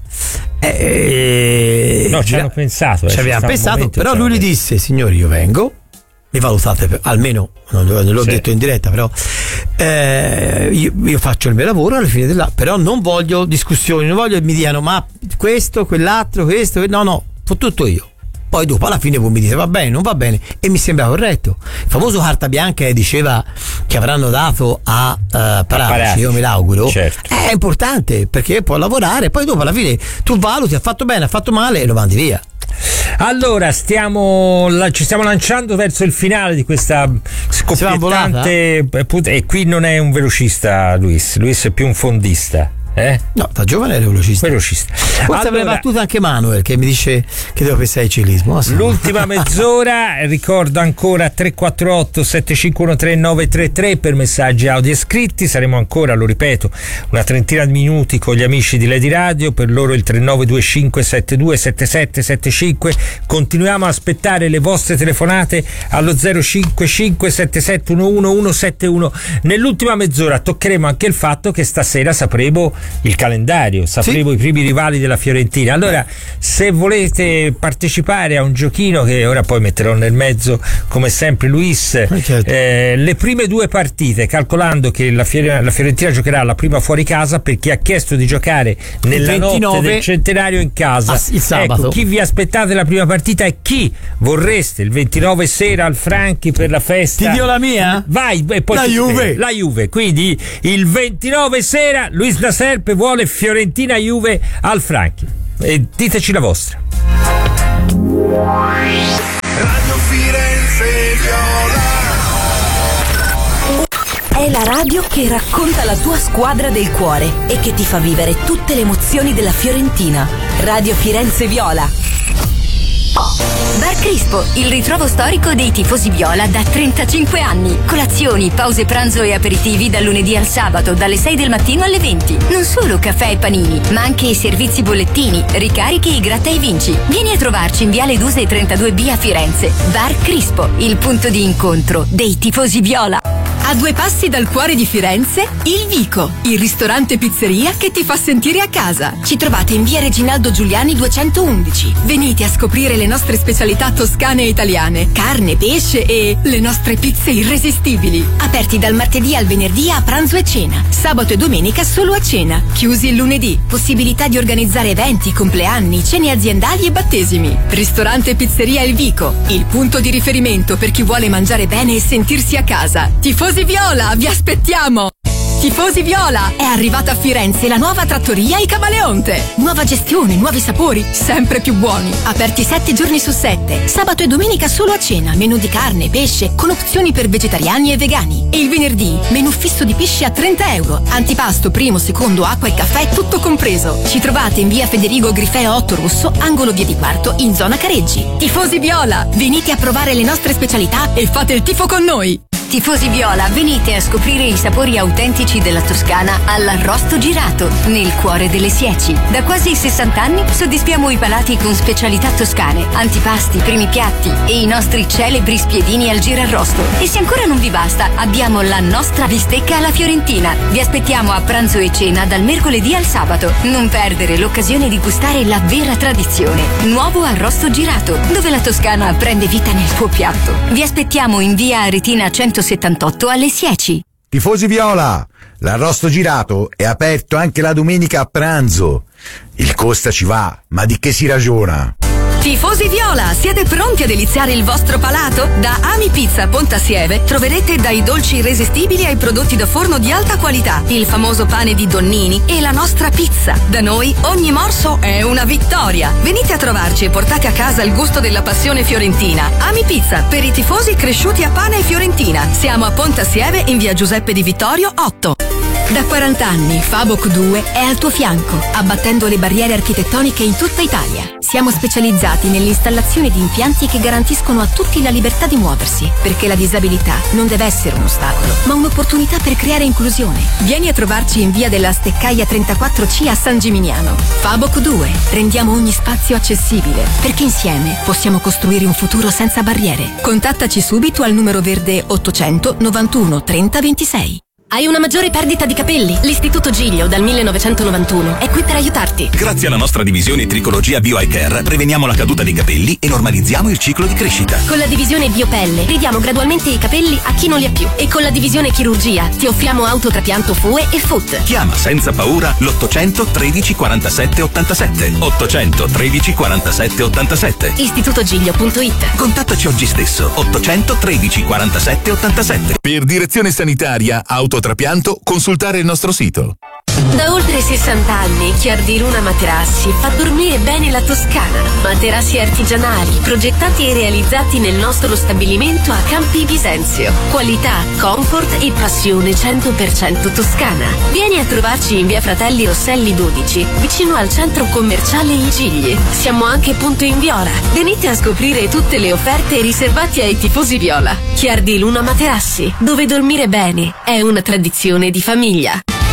Speaker 3: No, ci hanno pensato.
Speaker 2: Ci avevamo pensato, però lui gli disse: signori, io vengo, mi valutate almeno, non l'ho detto in diretta, però io faccio il mio lavoro alla fine però non voglio discussioni, non voglio che mi dicano ma questo, quell'altro, no, fa tutto io. Poi dopo alla fine voi mi dite va bene, non va bene, e mi sembra corretto. Il famoso carta bianca che diceva che avranno dato a Paratici, io me l'auguro,
Speaker 3: certo.
Speaker 2: È importante perché può lavorare, poi dopo alla fine tu valuti, ha fatto bene, ha fatto male e lo mandi via.
Speaker 3: Allora ci stiamo lanciando verso il finale di questa scoppiettante, e qui non è un velocista Luis è più un fondista.
Speaker 2: No, da giovane era velocista. Forse avrei battuto anche Manuel che mi dice che devo pensare al ciclismo.
Speaker 3: L'ultima mezz'ora, ricordo ancora 348 7513 933 per messaggi audio e scritti. Saremo ancora, lo ripeto, una trentina di minuti con gli amici di Lady Radio, per loro il 3925 72 7775. Continuiamo a aspettare le vostre telefonate allo 055 7711 171. Nell'ultima mezz'ora toccheremo anche il fatto che stasera sapremo il calendario, sapremo i primi rivali della Fiorentina. Allora, se volete partecipare a un giochino che ora poi metterò nel mezzo come sempre Luis, le prime 2 partite, calcolando che la Fiorentina giocherà la prima fuori casa, per chi ha chiesto di giocare nella notte del centenario in casa,
Speaker 2: il sabato.
Speaker 3: Ecco, chi vi aspettate la prima partita e chi vorreste il 29 sera al Franchi per la festa.
Speaker 2: Ti dio la mia?
Speaker 3: Vai, e poi la Juve. Quindi il 29 sera Luis da Serpe vuole Fiorentina Juve al Franchi. E diteci la vostra.
Speaker 4: Radio Firenze Viola.
Speaker 5: È la radio che racconta la tua squadra del cuore e che ti fa vivere tutte le emozioni della Fiorentina. Radio Firenze Viola.
Speaker 14: Bar Crispo, il ritrovo storico dei tifosi viola da 35 anni. Colazioni, pause pranzo e aperitivi dal lunedì al sabato, dalle 6 del mattino alle 20. Non solo caffè e panini, ma anche i servizi bollettini, ricarichi e gratta e vinci. Vieni a trovarci in Viale Duse 32B a Firenze. Bar Crispo, il punto di incontro dei tifosi viola.
Speaker 15: A 2 passi dal cuore di Firenze, Il Vico, il ristorante pizzeria che ti fa sentire a casa. Ci trovate in via Reginaldo Giuliani 211. Venite a scoprire le nostre specialità toscane e italiane, carne, pesce e le nostre pizze irresistibili. Aperti dal martedì al venerdì a pranzo e cena, sabato e domenica solo a cena, chiusi il lunedì. Possibilità di organizzare eventi, compleanni, cene aziendali e battesimi. Ristorante pizzeria Il Vico, il punto di riferimento per chi vuole mangiare bene e sentirsi a casa. Tifosi Viola, vi aspettiamo! Tifosi Viola, è arrivata a Firenze la nuova trattoria I Camaleonte. Nuova gestione, nuovi sapori, sempre più buoni. Aperti 7 giorni su 7, sabato e domenica solo a cena, menù di carne, pesce, con opzioni per vegetariani e vegani. E il venerdì, menù fisso di pesce a €30. Antipasto, primo, secondo, acqua e caffè, tutto compreso. Ci trovate in via Federigo Grifeo 8 Rosso, angolo via di Quarto, in zona Careggi. Tifosi Viola, venite a provare le nostre specialità e fate il tifo con noi.
Speaker 14: Tifosi viola, venite a scoprire i sapori autentici della Toscana all'Arrosto Girato, nel cuore delle Sieci. Da quasi 60 anni soddisfiamo i palati con specialità toscane, antipasti, primi piatti e i nostri celebri spiedini al girarrosto. E se ancora non vi basta, abbiamo la nostra bistecca alla fiorentina. Vi aspettiamo a pranzo e cena dal mercoledì al sabato. Non perdere l'occasione di gustare la vera tradizione. Nuovo Arrosto Girato, dove la Toscana prende vita nel tuo piatto. Vi aspettiamo in via Aretina 178 alle Sieci.
Speaker 16: Tifosi viola, l'arrosto girato è aperto anche la domenica a pranzo. Il costa ci va, ma di che si ragiona?
Speaker 15: Tifosi viola, siete pronti a deliziare il vostro palato? Da Ami Pizza Pontasieve troverete dai dolci irresistibili ai prodotti da forno di alta qualità, il famoso pane di Donnini e la nostra pizza. Da noi ogni morso è una vittoria. Venite a trovarci e portate a casa il gusto della passione fiorentina. Ami Pizza, per i tifosi cresciuti a pane e fiorentina. Siamo a Pontasieve in via Giuseppe Di Vittorio 8. Da 40 anni Faboc 2 è al tuo fianco, abbattendo le barriere architettoniche in tutta Italia. Siamo specializzati nell'installazione di impianti che garantiscono a tutti la libertà di muoversi, perché la disabilità non deve essere un ostacolo, ma un'opportunità per creare inclusione. Vieni a trovarci in via della Steccaia 34C a San Gimignano. Faboc 2, rendiamo ogni spazio accessibile, perché insieme possiamo costruire un futuro senza barriere. Contattaci subito al numero verde 800 91 30 26. Hai una maggiore perdita di capelli? L'Istituto Giglio dal 1991 è qui per aiutarti.
Speaker 17: Grazie alla nostra divisione Tricologia Bio Eye Care preveniamo la caduta dei capelli e normalizziamo il ciclo di crescita.
Speaker 15: Con la divisione Biopelle ridiamo gradualmente i capelli a chi non li ha più. E con la divisione Chirurgia ti offriamo autotrapianto FUE e FUT.
Speaker 17: Chiama senza paura l'800 13 47 87. 800 13 47 87.
Speaker 15: Istitutogiglio.it.
Speaker 17: Contattaci oggi stesso. 800 13 47 87. Per direzione sanitaria autotrapianto consultare il nostro sito.
Speaker 14: Da oltre 60 anni Chiardi Luna Materassi fa dormire bene la Toscana. Materassi artigianali progettati e realizzati nel nostro stabilimento a Campi Bisenzio. Qualità, comfort e passione 100% toscana. Vieni a trovarci in via Fratelli Rosselli 12, vicino al centro commerciale I Gigli. Siamo anche punto in Viola. Venite a scoprire tutte le offerte riservate ai tifosi viola. Chiardi Luna Materassi, dove dormire bene è una tradizione di famiglia. Da oltre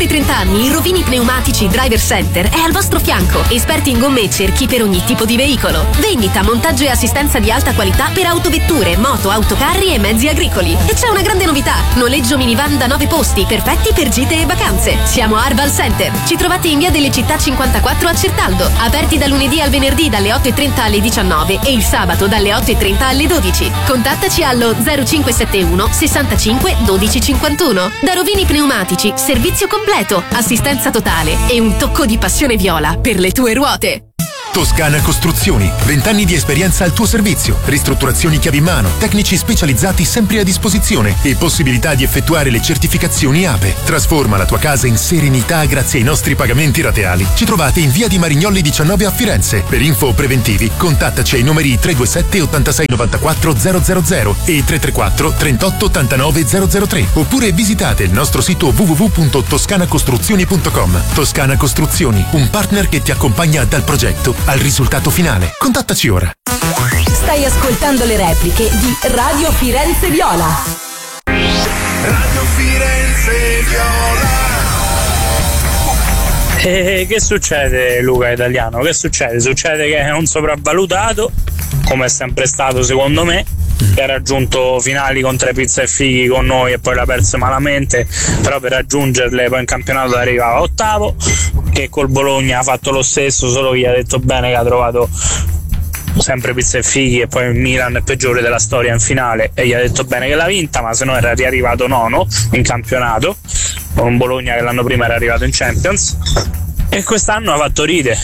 Speaker 15: oltre 30 anni il Rovini Pneumatici Driver Center è al vostro fianco. Esperti in gomme e cerchi per ogni tipo di veicolo. Vendita, montaggio e assistenza di alta qualità per autovetture, moto, autocarri e mezzi agricoli. E c'è una grande novità: noleggio minivan da 9 posti, perfetti per gite e vacanze. Siamo Arval Center. Ci trovate in via delle Città 54 a Certaldo. Aperti da lunedì al venerdì dalle 8:30 alle 19 e il sabato dalle 8:30 alle 12. Contattaci allo 0571 65 12 51. Da Rovini Pneumatici, servizio completo, assistenza totale e un tocco di passione viola per le tue ruote.
Speaker 17: Toscana Costruzioni, 20 anni di esperienza al tuo servizio, ristrutturazioni chiavi in mano, tecnici specializzati sempre a disposizione e possibilità di effettuare le certificazioni APE. Trasforma la tua casa in serenità grazie ai nostri pagamenti rateali. Ci trovate in via di Marignolli 19 a Firenze. Per info preventivi contattaci ai numeri 327 86 94 000 e 334 38 89 003 oppure visitate il nostro sito www.toscanacostruzioni.com. Toscana Costruzioni, un partner che ti accompagna dal progetto al risultato finale. Contattaci ora.
Speaker 5: Stai ascoltando le repliche di Radio Firenze Viola.
Speaker 4: Radio Firenze Viola.
Speaker 18: Che succede, Luca Italiano? Che succede? Succede che è un sopravvalutato, come è sempre stato secondo me, che ha raggiunto finali con 3 pizza e fighi con noi e poi l'ha persa malamente, però per raggiungerle poi in campionato arrivava ottavo, che col Bologna ha fatto lo stesso, solo che gli ha detto bene che ha trovato sempre pizza e fighi e poi il Milan è peggiore della storia in finale e gli ha detto bene che l'ha vinta, ma se no era riarrivato nono in campionato con un Bologna che l'anno prima era arrivato in Champions. E quest'anno ha fatto ride,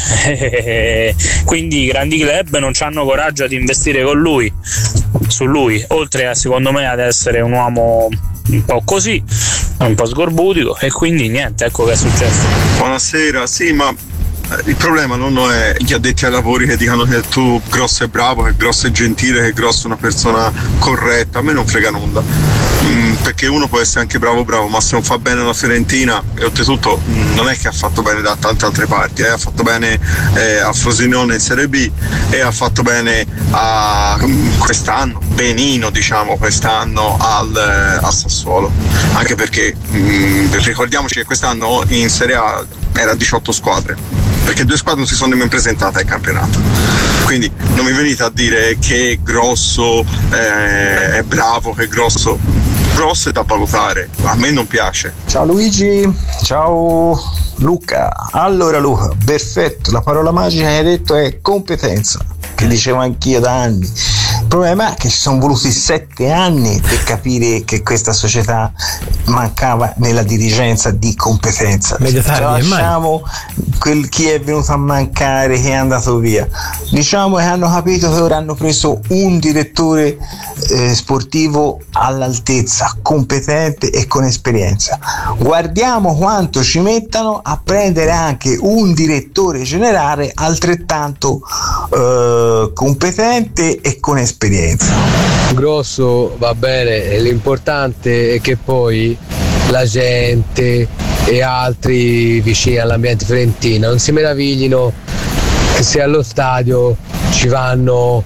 Speaker 18: quindi i grandi club non hanno coraggio di investire con lui, su lui, oltre a secondo me ad essere un uomo un po' così, un po' sgorbutico, e quindi niente, ecco che è successo.
Speaker 19: Buonasera, sì, ma il problema non è gli addetti ai lavori che dicono che tu Grosso è bravo, che Grosso è gentile, che Grosso è una persona corretta. A me non frega nulla, perché uno può essere anche bravo, ma se non fa bene la Fiorentina, e oltretutto non è che ha fatto bene da tante altre parti, ha fatto bene a Frosinone in Serie B e ha fatto bene quest'anno, benino diciamo quest'anno al Sassuolo, anche perché ricordiamoci che quest'anno in Serie A era 18 squadre, perché 2 squadre non si sono nemmeno presentate al campionato, quindi non mi venite a dire che Grosso è bravo, che Grosso è da valutare, a me non piace.
Speaker 20: Ciao Luigi, ciao Luca. Allora Luca, perfetto, la parola magica che hai detto è competenza, che dicevo anch'io da anni. Il problema è che ci sono voluti 7 anni per capire che questa società mancava nella dirigenza di competenza. Lasciamo chi è venuto a mancare, che è andato via. Diciamo che hanno capito che ora hanno preso un direttore sportivo all'altezza, competente e con esperienza. Guardiamo quanto ci mettano a prendere anche un direttore generale altrettanto competente e con esperienza.
Speaker 21: Grosso va bene, l'importante è che poi la gente e altri vicini all'ambiente fiorentino non si meraviglino che se allo stadio ci vanno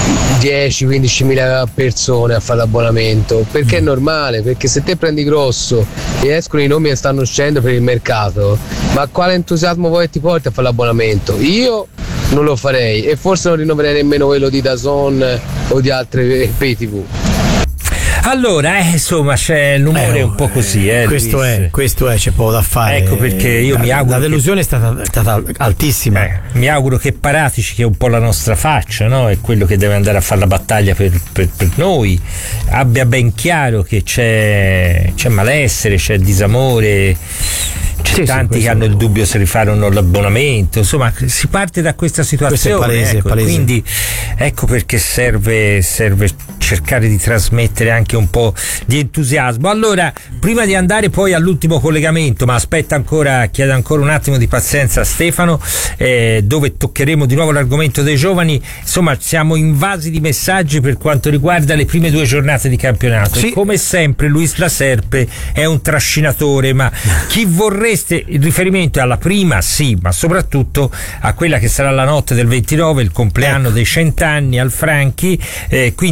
Speaker 21: 10-15 mila persone a fare l'abbonamento, perché è normale, perché se te prendi Grosso e escono i nomi che stanno uscendo per il mercato, ma quale entusiasmo vuoi ti porti a fare l'abbonamento? Io non lo farei e forse non rinnoverei nemmeno quello di DAZN o di altre pay TV.
Speaker 3: Allora, insomma, c'è il numero un po' così.
Speaker 2: Questo è, c'è poco da fare.
Speaker 3: Ecco perché io mi auguro.
Speaker 2: La delusione è stata altissima.
Speaker 3: Mi auguro che Paratici, che è un po' la nostra faccia, no? È quello che deve andare a fare la battaglia per noi, abbia ben chiaro che c'è malessere, c'è disamore. C'è tanti che hanno il dubbio se rifare o no l'abbonamento, insomma si parte da questa situazione.
Speaker 2: Questo è palese.
Speaker 3: Quindi ecco perché serve cercare di trasmettere anche un po' di entusiasmo. Allora, prima di andare poi all'ultimo collegamento, ma chiedo ancora un attimo di pazienza a Stefano, dove toccheremo di nuovo l'argomento dei giovani. Insomma, siamo invasi di messaggi per quanto riguarda le prime 2 giornate di campionato.
Speaker 2: Sì.
Speaker 3: Come sempre Luis Laserpe è un trascinatore, ma chi vorreste il riferimento è alla prima, sì, ma soprattutto a quella che sarà la notte del 29, il compleanno dei 100 anni al Franchi, quindi continuate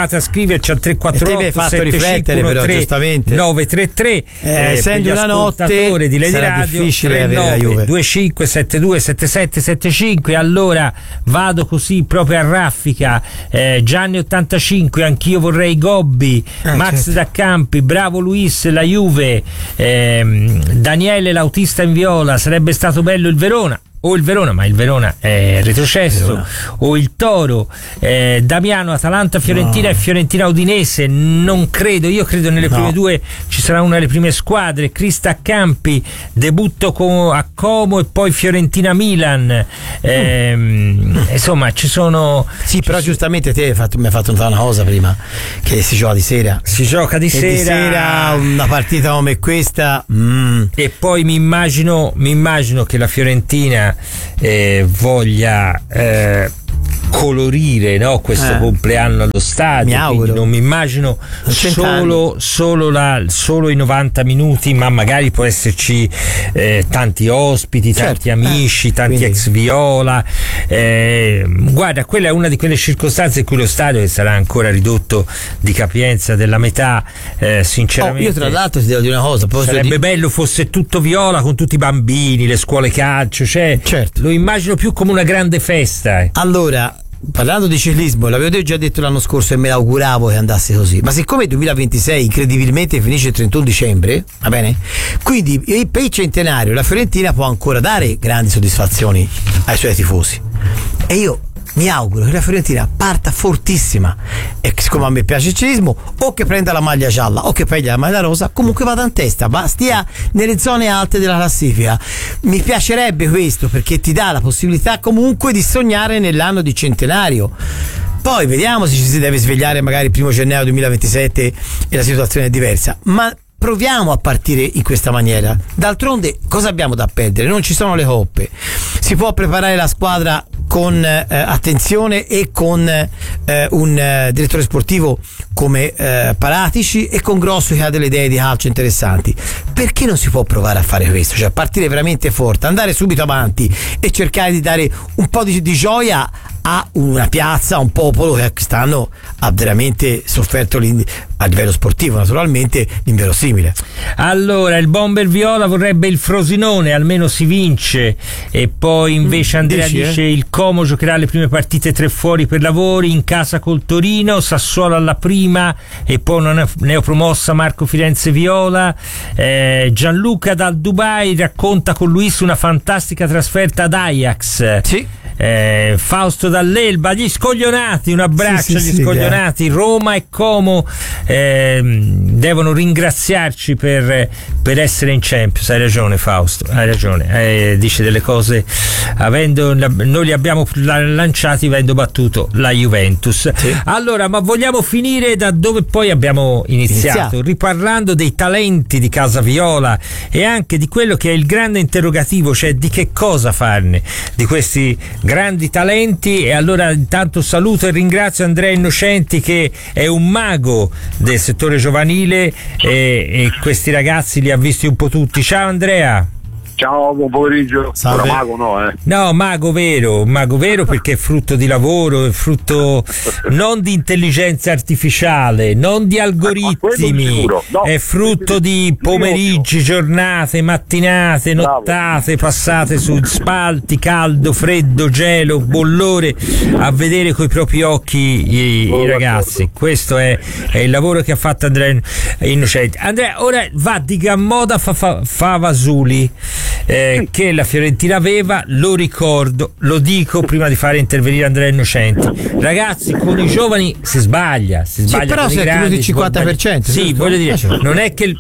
Speaker 3: continuate a scriverci al 348
Speaker 2: 7513
Speaker 3: 933
Speaker 2: essendo una notte
Speaker 3: di Lady
Speaker 2: sarà
Speaker 3: Radio,
Speaker 2: difficile avere la Juve.
Speaker 3: 25 72 77 75. Allora vado così proprio a raffica. Gianni 85, anch'io vorrei Gobbi. Max
Speaker 2: certo.
Speaker 3: da Campi, bravo Luis, la Juve. Daniele l'autista in viola, sarebbe stato bello il Verona. O il Verona, ma il Verona è retrocesso, o il Toro. Damiano, Atalanta, Fiorentina e Fiorentina Udinese, non credo, io credo nelle prime due ci sarà una delle prime squadre. Crista Campi, debutto a Como e poi Fiorentina Milan. Insomma ci sono.
Speaker 2: Sì, però giustamente te mi hai fatto notare una cosa prima, che si gioca di sera.
Speaker 3: Si gioca di sera.
Speaker 2: Di sera una partita come questa.
Speaker 3: E poi mi immagino che la Fiorentina voglia colorire, no, questo compleanno allo stadio.
Speaker 2: Mi auguro.
Speaker 3: Non mi immagino solo i 90 minuti, ma magari può esserci tanti ospiti, tanti amici, tanti ex Viola. Guarda, quella è una di quelle circostanze in cui lo stadio, che sarà ancora ridotto di capienza della metà, sinceramente
Speaker 2: io tra l'altro ti devo dire una cosa,
Speaker 3: sarebbe bello fosse tutto viola, con tutti i bambini, le scuole calcio, lo immagino più come una grande festa.
Speaker 2: Allora, parlando di ciclismo, l'avevo già detto l'anno scorso e me l'auguravo che andasse così, ma siccome il 2026 incredibilmente finisce il 31 dicembre, va bene? Quindi per il centenario la Fiorentina può ancora dare grandi soddisfazioni ai suoi tifosi, e io mi auguro che la Fiorentina parta fortissima, e siccome a me piace il ciclismo, o che prenda la maglia gialla o che prenda la maglia rosa, comunque vada in testa, stia nelle zone alte della classifica. Mi piacerebbe questo, perché ti dà la possibilità comunque di sognare nell'anno di centenario. Poi vediamo se ci si deve svegliare magari il 1 gennaio 2027 e la situazione è diversa, ma proviamo a partire in questa maniera. D'altronde cosa abbiamo da perdere? Non ci sono le coppe, si può preparare la squadra con attenzione e con un direttore sportivo come Paratici e con Grosso che ha delle idee di calcio interessanti. Perché non si può provare a fare questo? Cioè partire veramente forte, andare subito avanti e cercare di dare un po' di gioia a una piazza, a un popolo che quest'anno ha veramente sofferto a livello sportivo, naturalmente, l'inverosimile.
Speaker 3: Allora il bomber viola vorrebbe il Frosinone, almeno si vince. E poi invece Andrea dice il Como giocherà le prime partite 3 fuori per lavori, in casa col Torino, Sassuolo alla prima e poi una neopromossa Marco Firenze Viola. Gianluca dal Dubai racconta con Luis una fantastica trasferta ad Ajax.
Speaker 2: Sì.
Speaker 3: Fausto dall'Elba, gli scoglionati, un abbraccio agli scoglionati. Roma e Como devono ringraziarci per essere in Champions. Hai ragione Fausto, hai ragione, dice delle cose noi li abbiamo lanciati avendo battuto la Juventus. Allora, ma vogliamo finire da dove poi abbiamo iniziato, riparlando dei talenti di Casa Viola e anche di quello che è il grande interrogativo, cioè di che cosa farne di questi grandi talenti. E allora intanto saluto e ringrazio Andrea Innocenti, che è un mago del settore giovanile e questi ragazzi li ha visti un po' tutti. Ciao Andrea.
Speaker 13: Ciao, buon pomeriggio. Ora mago no,
Speaker 3: No, mago vero perché è frutto di lavoro, è frutto non di intelligenza artificiale, non di algoritmi, è frutto di pomeriggi, giornate, mattinate, nottate passate su spalti, caldo, freddo, gelo, bollore, a vedere coi propri occhi i ragazzi. Questo è il lavoro che ha fatto Andrea Innocenti. Andrea, ora va di gran moda Favasuli, che la Fiorentina aveva, lo ricordo, lo dico prima di fare intervenire Andrea Innocenti. Ragazzi, con i giovani si sbaglia
Speaker 2: però
Speaker 3: con
Speaker 2: se
Speaker 3: i grandi,
Speaker 2: il 50%.
Speaker 3: Sì, voglio dire, non è che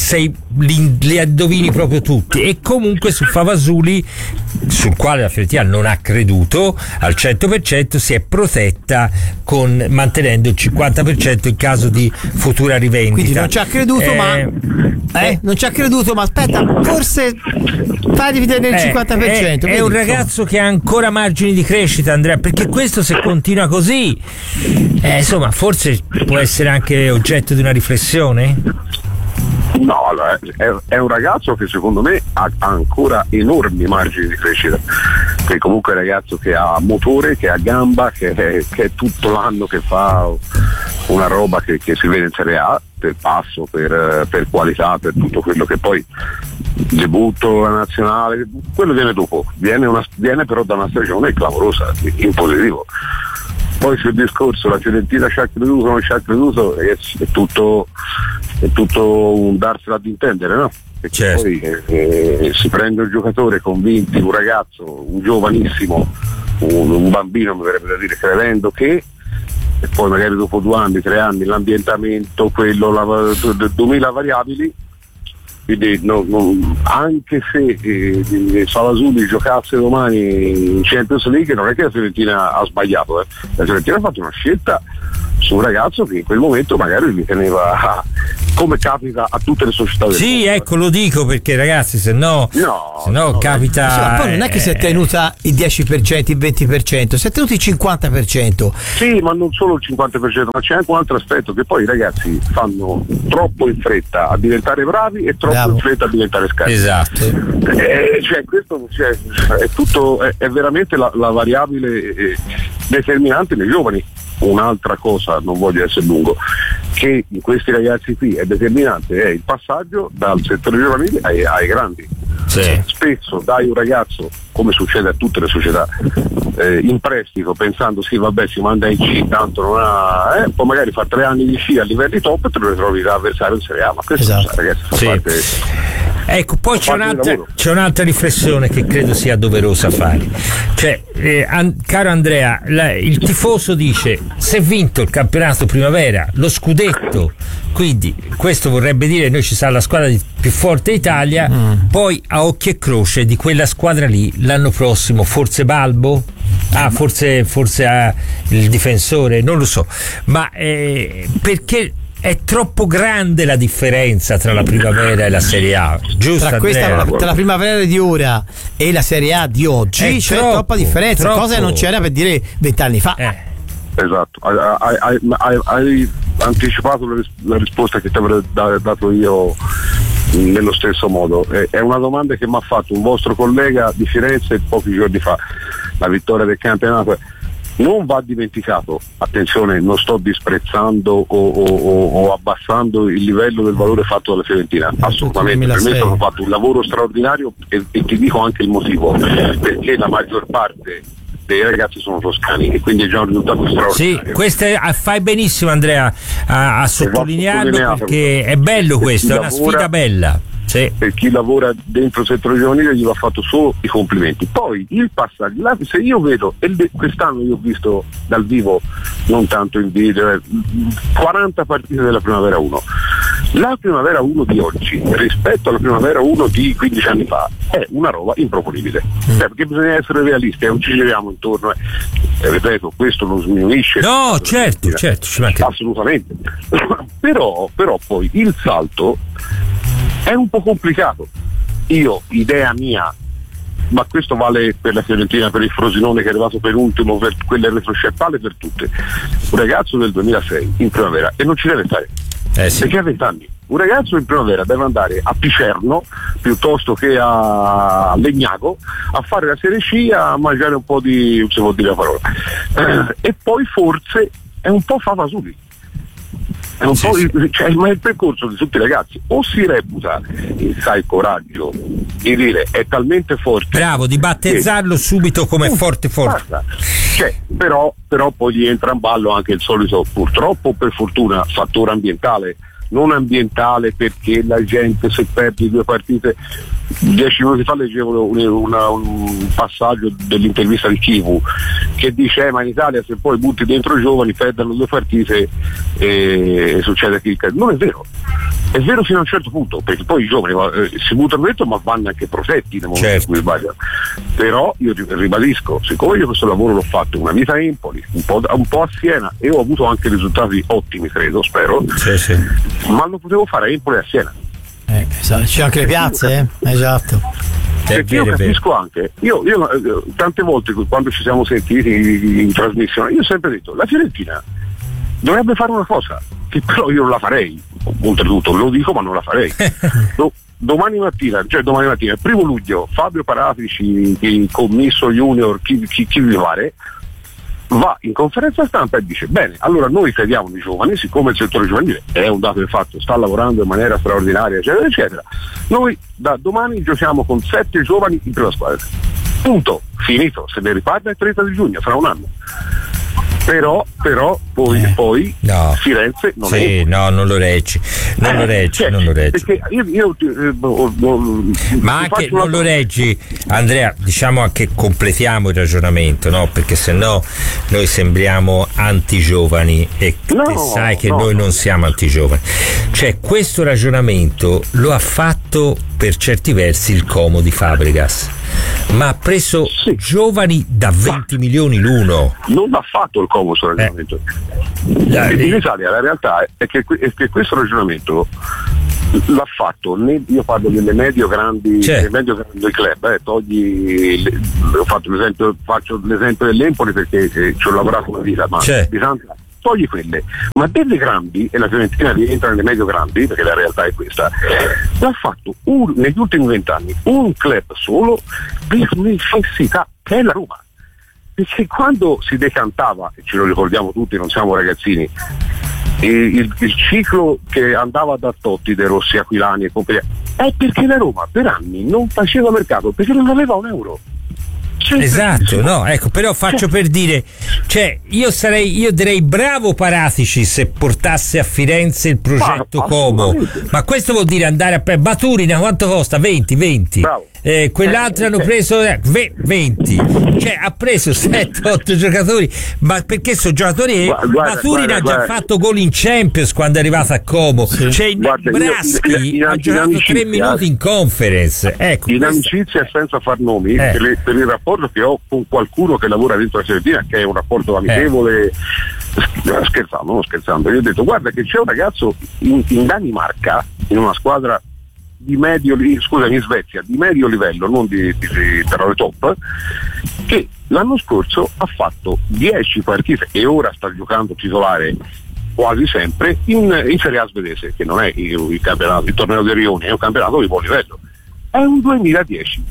Speaker 3: li addovini proprio tutti. E comunque su Favasuli, sul quale la Fiorentina non ha creduto al 100%, si è protetta mantenendo il 50% in caso di futura rivendita.
Speaker 2: Quindi non ci ha creduto, non ci ha creduto, ma aspetta, forse fai dividere il 50%.
Speaker 3: È un ragazzo che ha ancora margini di crescita, Andrea, perché questo, se continua così, insomma, forse può essere anche oggetto di una riflessione.
Speaker 13: No, allora, è un ragazzo che secondo me ha ancora enormi margini di crescita, che comunque è un ragazzo che ha motore, che ha gamba, che è tutto l'anno che fa una roba che si vede in Serie A per passo, per qualità, per tutto quello che poi debutto, la nazionale, quello viene dopo, viene però da una stagione clamorosa, in positivo. Poi sul discorso la Fiorentina ci ha creduto, non ci ha creduto, è tutto un darsela ad intendere, no? Perché certo. Poi si prende un giocatore convinti, un ragazzo, un giovanissimo, un bambino, mi verrebbe da dire, credendo che, e poi magari dopo 2 anni, 3 anni, l'ambientamento, quello, 2000 variabili, quindi anche se Salasuni giocasse domani in Champions League, non è che la Fiorentina ha sbagliato, la Fiorentina ha fatto una scelta su un ragazzo che in quel momento magari riteneva, come capita a tutte le società del mondo.
Speaker 3: Ecco, lo dico perché ragazzi, se no capita.
Speaker 2: Ma poi non è che si è tenuta il 10%, il 20%, si è tenuto il 50%.
Speaker 13: Sì, ma non solo il 50%, ma c'è anche un altro aspetto, che poi i ragazzi fanno troppo in fretta a diventare bravi e troppo in fretta a diventare scarsi.
Speaker 3: Esatto.
Speaker 13: Questo è tutto, è veramente la variabile determinante nei giovani. Un'altra cosa, non voglio essere lungo, che in questi ragazzi qui è determinante, è il passaggio dal settore giovanile ai grandi.
Speaker 3: Sì.
Speaker 13: Spesso dai un ragazzo, come succede a tutte le società, in prestito pensando si manda in C, tanto non ha, poi magari fa 3 anni di C a livelli top e te lo ritrovi da avversario in Serie A, ma questo ragazzi fa parte.
Speaker 3: Ecco, poi c'è un'altra riflessione che credo sia doverosa fare. Cioè, caro Andrea, il tifoso dice: si è vinto il campionato primavera, lo scudetto, quindi questo vorrebbe dire noi ci sarà la squadra più forte d'Italia, poi a occhio e croce di quella squadra lì l'anno prossimo forse Balbo? Forse il difensore, non lo so, ma perché è troppo grande la differenza tra la primavera e la Serie A, giusto?
Speaker 2: Tra la primavera di ora e la Serie A di oggi c'è troppa differenza, cosa che non c'era per dire 20 anni fa.
Speaker 13: Esatto, hai anticipato la risposta che ti avrei dato io nello stesso modo. È una domanda che mi ha fatto un vostro collega di Firenze pochi giorni fa, la vittoria del campionato. Non va dimenticato, attenzione, non sto disprezzando o abbassando il livello del valore fatto dalla Fiorentina, assolutamente, per me hanno fatto un lavoro straordinario e ti dico anche il motivo, perché la maggior parte dei ragazzi sono toscani e quindi è già un risultato straordinario.
Speaker 3: Sì, questo fai benissimo Andrea a sottolinearlo, perché è bello questo, è una sfida bella. Sì.
Speaker 13: Per chi lavora dentro il settore giovanile gli va fatto solo i complimenti. Poi il passaggio, se io vedo, quest'anno io ho visto dal vivo, non tanto in video, 40 partite della Primavera 1. La Primavera 1 di oggi rispetto alla Primavera 1 di 15 anni fa è una roba improponibile, perché bisogna essere realisti, non ci giriamo intorno, ripeto, questo non sminuisce.
Speaker 3: No, certo, ci manca.
Speaker 13: Assolutamente. però poi il salto è un po' complicato. Idea mia, ma questo vale per la Fiorentina, per il Frosinone che è arrivato per ultimo, per quelle retrosceppale, per tutte. Un ragazzo del 2006 in primavera, e non ci deve stare, perché ha 20 anni. Un ragazzo in primavera deve andare a Picerno piuttosto che a Legnago a fare la Serie C, a mangiare un po' di, non si può dire la parola, e poi forse è un po' Favasuli. È un po', ma è il percorso di tutti i ragazzi, o si reputa il coraggio di dire è talmente forte,
Speaker 3: bravo, di battezzarlo subito come forte.
Speaker 13: Però poi gli entra in ballo anche il solito, purtroppo per fortuna, fattore ambientale. Non ambientale perché la gente, se perdi 2 partite, 10 minuti fa leggevo un passaggio dell'intervista di Chivu che dice ma in Italia se poi butti dentro i giovani perdono 2 partite e succede che non è vero. È vero fino a un certo punto, perché poi i giovani si buttano dentro ma vanno anche protetti nel momento in cui sbagliano. Però io ribadisco, siccome io questo lavoro l'ho fatto una vita a Empoli, un po' a Siena, e ho avuto anche risultati ottimi, credo, spero, ma lo potevo fare a Empoli e a Siena.
Speaker 2: Esatto. C'è anche le piazze, esatto.
Speaker 13: Perché io capisco anche, io tante volte quando ci siamo sentiti in trasmissione, io ho sempre detto la Fiorentina dovrebbe fare una cosa che però io non la farei, oltretutto lo dico ma non la farei. Domani mattina, il 1° luglio, Fabio Paratici, il commisso junior, chi vi pare,
Speaker 1: va in conferenza stampa e dice: bene, allora noi crediamo nei giovani, siccome il settore giovanile è un dato di fatto, sta lavorando in maniera straordinaria, eccetera eccetera, noi da domani giochiamo con 7 giovani in prima squadra, punto, finito, se ne riparla il 30 di giugno, fra un anno. Però poi
Speaker 3: no.
Speaker 1: Firenze non
Speaker 3: sì,
Speaker 1: è.
Speaker 3: No, non lo reggi. Non lo reggi.
Speaker 1: Perché
Speaker 3: ma anche non lo reggi, Andrea, diciamo anche completiamo il ragionamento, no? Perché sennò noi sembriamo antigiovani e te sai che noi non siamo antigiovani. Cioè, questo ragionamento lo ha fatto per certi versi il Como di Fabregas, ma ha preso giovani da 20 milioni l'uno.
Speaker 1: Non ha fatto il Como questo ragionamento. In Italia la realtà è che questo ragionamento l'ha fatto, io parlo delle medio grandi club, faccio l'esempio dell'Empoli perché ci ho lavorato una vita, ma togli quelle, ma delle grandi, e la Fiorentina rientra nelle medio grandi perché la realtà è questa, l'ha fatto negli ultimi 20 anni un club solo per necessità, che è la Roma. Perché quando si decantava, e ce lo ricordiamo tutti, non siamo ragazzini, il ciclo che andava da Totti, De Rossi, Aquilani e compagnia, è perché la Roma per anni non faceva mercato, perché non aveva un euro.
Speaker 3: Esatto, no, ecco, però faccio per dire, cioè io direi bravo Paratici se portasse a Firenze il progetto Como, ma questo vuol dire andare a Baturina, quanto costa? 20. Quell'altro hanno preso 20, cioè ha preso 7-8 giocatori, ma perché sono giocatori Baturina ha già fatto gol in Champions quando è arrivato a Como, cioè Braschi ha giocato 3 minuti in conference, ecco,
Speaker 1: in amicizia senza far nomi, per il rapporto che ho con qualcuno che lavora dentro la Fiorentina, che è un rapporto amichevole, non scherzando, io ho detto: guarda che c'è un ragazzo in Danimarca, in una squadra in Svezia di medio livello, non di parole top, che l'anno scorso ha fatto 10 partite e ora sta giocando titolare quasi sempre in Serie A svedese, che non è il campionato, il torneo dei Rioni, è un campionato di buon livello. È un 2010.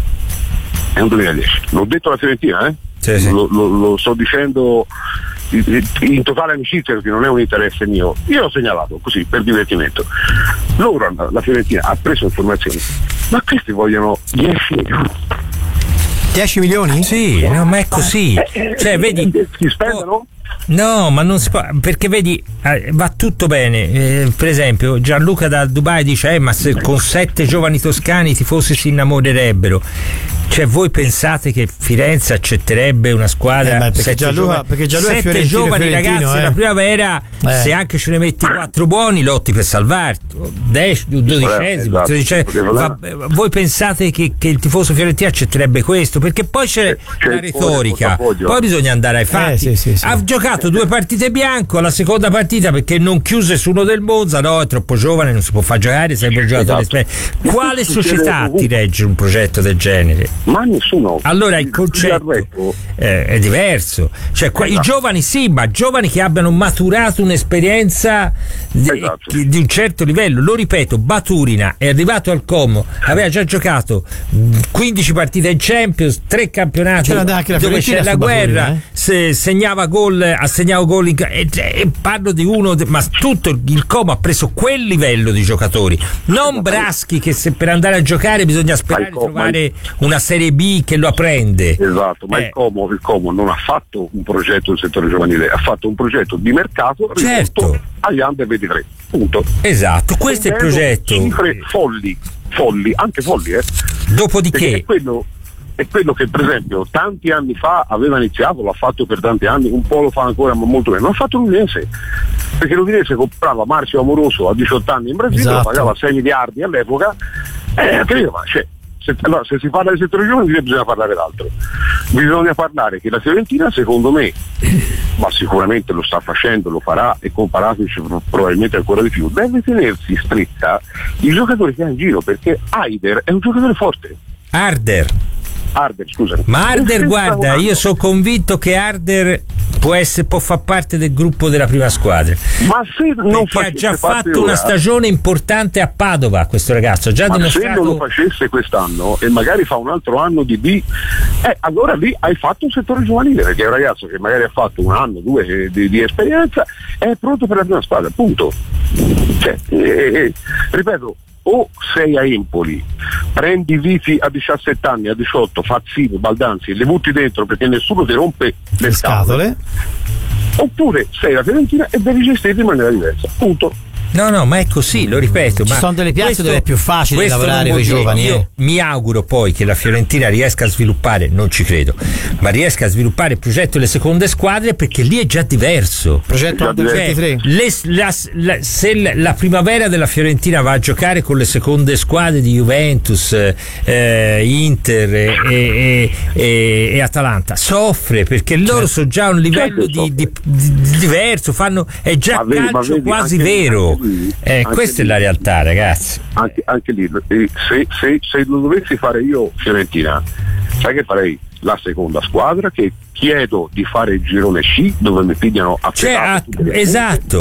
Speaker 1: L'ho detto alla Fiorentina,
Speaker 3: Sì.
Speaker 1: Lo sto dicendo in totale amicizia, perché non è un interesse mio, io l'ho segnalato così per divertimento. Loro, la Fiorentina ha preso informazioni, ma questi vogliono 10 milioni.
Speaker 2: 10 milioni?
Speaker 3: Sì, no, ma è così. Cioè, vedi,
Speaker 1: si spendono?
Speaker 3: No, ma non si può, perché vedi, va tutto bene. Per esempio Gianluca da Dubai dice: ma se con 7 giovani toscani i tifosi si innamorerebbero. Cioè, voi pensate che Firenze accetterebbe una squadra
Speaker 2: perché Gianluca
Speaker 3: 7 giovani ragazzi la primavera, se anche ce ne metti 4 buoni lotti per salvarti, 12esimo, 13esimo. Voi pensate che il tifoso fiorentino accetterebbe questo? Perché poi c'è la retorica, poi bisogna andare ai fatti. Ha giocato 2 partite bianco, la seconda partita perché non chiuse su uno del Monza, no, è troppo giovane, non si può far giocare, sempre giocato l'esperienza. Quale società ti regge un progetto del genere?
Speaker 1: Ma nessuno.
Speaker 3: Allora il concetto è diverso, cioè i giovani ma giovani che abbiano maturato un'esperienza di un certo livello. Lo ripeto, Baturina è arrivato al Como, aveva già giocato 15 partite in Champions, 3 campionati dove c'è la guerra, segnava gol, ha segnato gol e parlo di uno, ma tutto il Como ha preso quel livello di giocatori, non Braschi che se per andare a giocare bisogna sperare di trovare una Serie B che lo apprende.
Speaker 1: Esatto, ma il Como non ha fatto un progetto del settore giovanile, ha fatto un progetto di mercato agli Under 23, punto.
Speaker 3: Esatto, questo è il progetto.
Speaker 1: Cifre folli, anche folli,
Speaker 3: Dopodiché
Speaker 1: è quello che per esempio tanti anni fa aveva iniziato, l'ha fatto per tanti anni, un po' lo fa ancora ma molto meno, l'ha fatto l'Udinese, perché l'Udinese comprava Marcio Amoroso a 18 anni in Brasile, lo pagava 6 miliardi all'epoca, se si parla di settore giovanile bisogna parlare d'altro, bisogna parlare che la Fiorentina, secondo me, ma sicuramente lo sta facendo, lo farà e comparatoci probabilmente ancora di più, deve tenersi stretta i giocatori che ha in giro, perché Haider è un giocatore forte.
Speaker 3: Arder
Speaker 1: Arder, scusami.
Speaker 3: Ma Arder, guarda, io sono convinto che Arder può far parte del gruppo della prima squadra.
Speaker 1: Ma se non
Speaker 3: ha già fatto una stagione importante a Padova, questo ragazzo, già dimostrato.
Speaker 1: Se non lo facesse quest'anno e magari fa un altro anno di B, allora lì hai fatto un settore giovanile, perché è un ragazzo che magari ha fatto un anno, 2 di esperienza, è pronto per la prima squadra, punto. Cioè, ripeto, o sei a Empoli, prendi Vizi a 17 anni, a 18, Fazzini, Baldanzi, le butti dentro perché nessuno ti rompe le scatole, oppure sei la Fiorentina e devi gestirti in maniera diversa, punto.
Speaker 3: No, ma è così, lo ripeto.
Speaker 2: Ci sono delle piazze dove è più facile lavorare con i giovani.
Speaker 3: Io mi auguro poi che la Fiorentina riesca a sviluppare, non ci credo, ma riesca a sviluppare il progetto delle seconde squadre, perché lì è già diverso.
Speaker 2: Progetto Under 23.
Speaker 3: Se la primavera della Fiorentina va a giocare con le seconde squadre di Juventus, Inter e Atalanta, soffre, perché loro sono già a un livello di diverso, è già calcio quasi vero. Questa è la realtà, ragazzi.
Speaker 1: Anche lì, se lo dovessi fare io Fiorentina, sai che farei? La seconda squadra, che chiedo di fare il girone C, dove mi pigliano a
Speaker 3: esatto.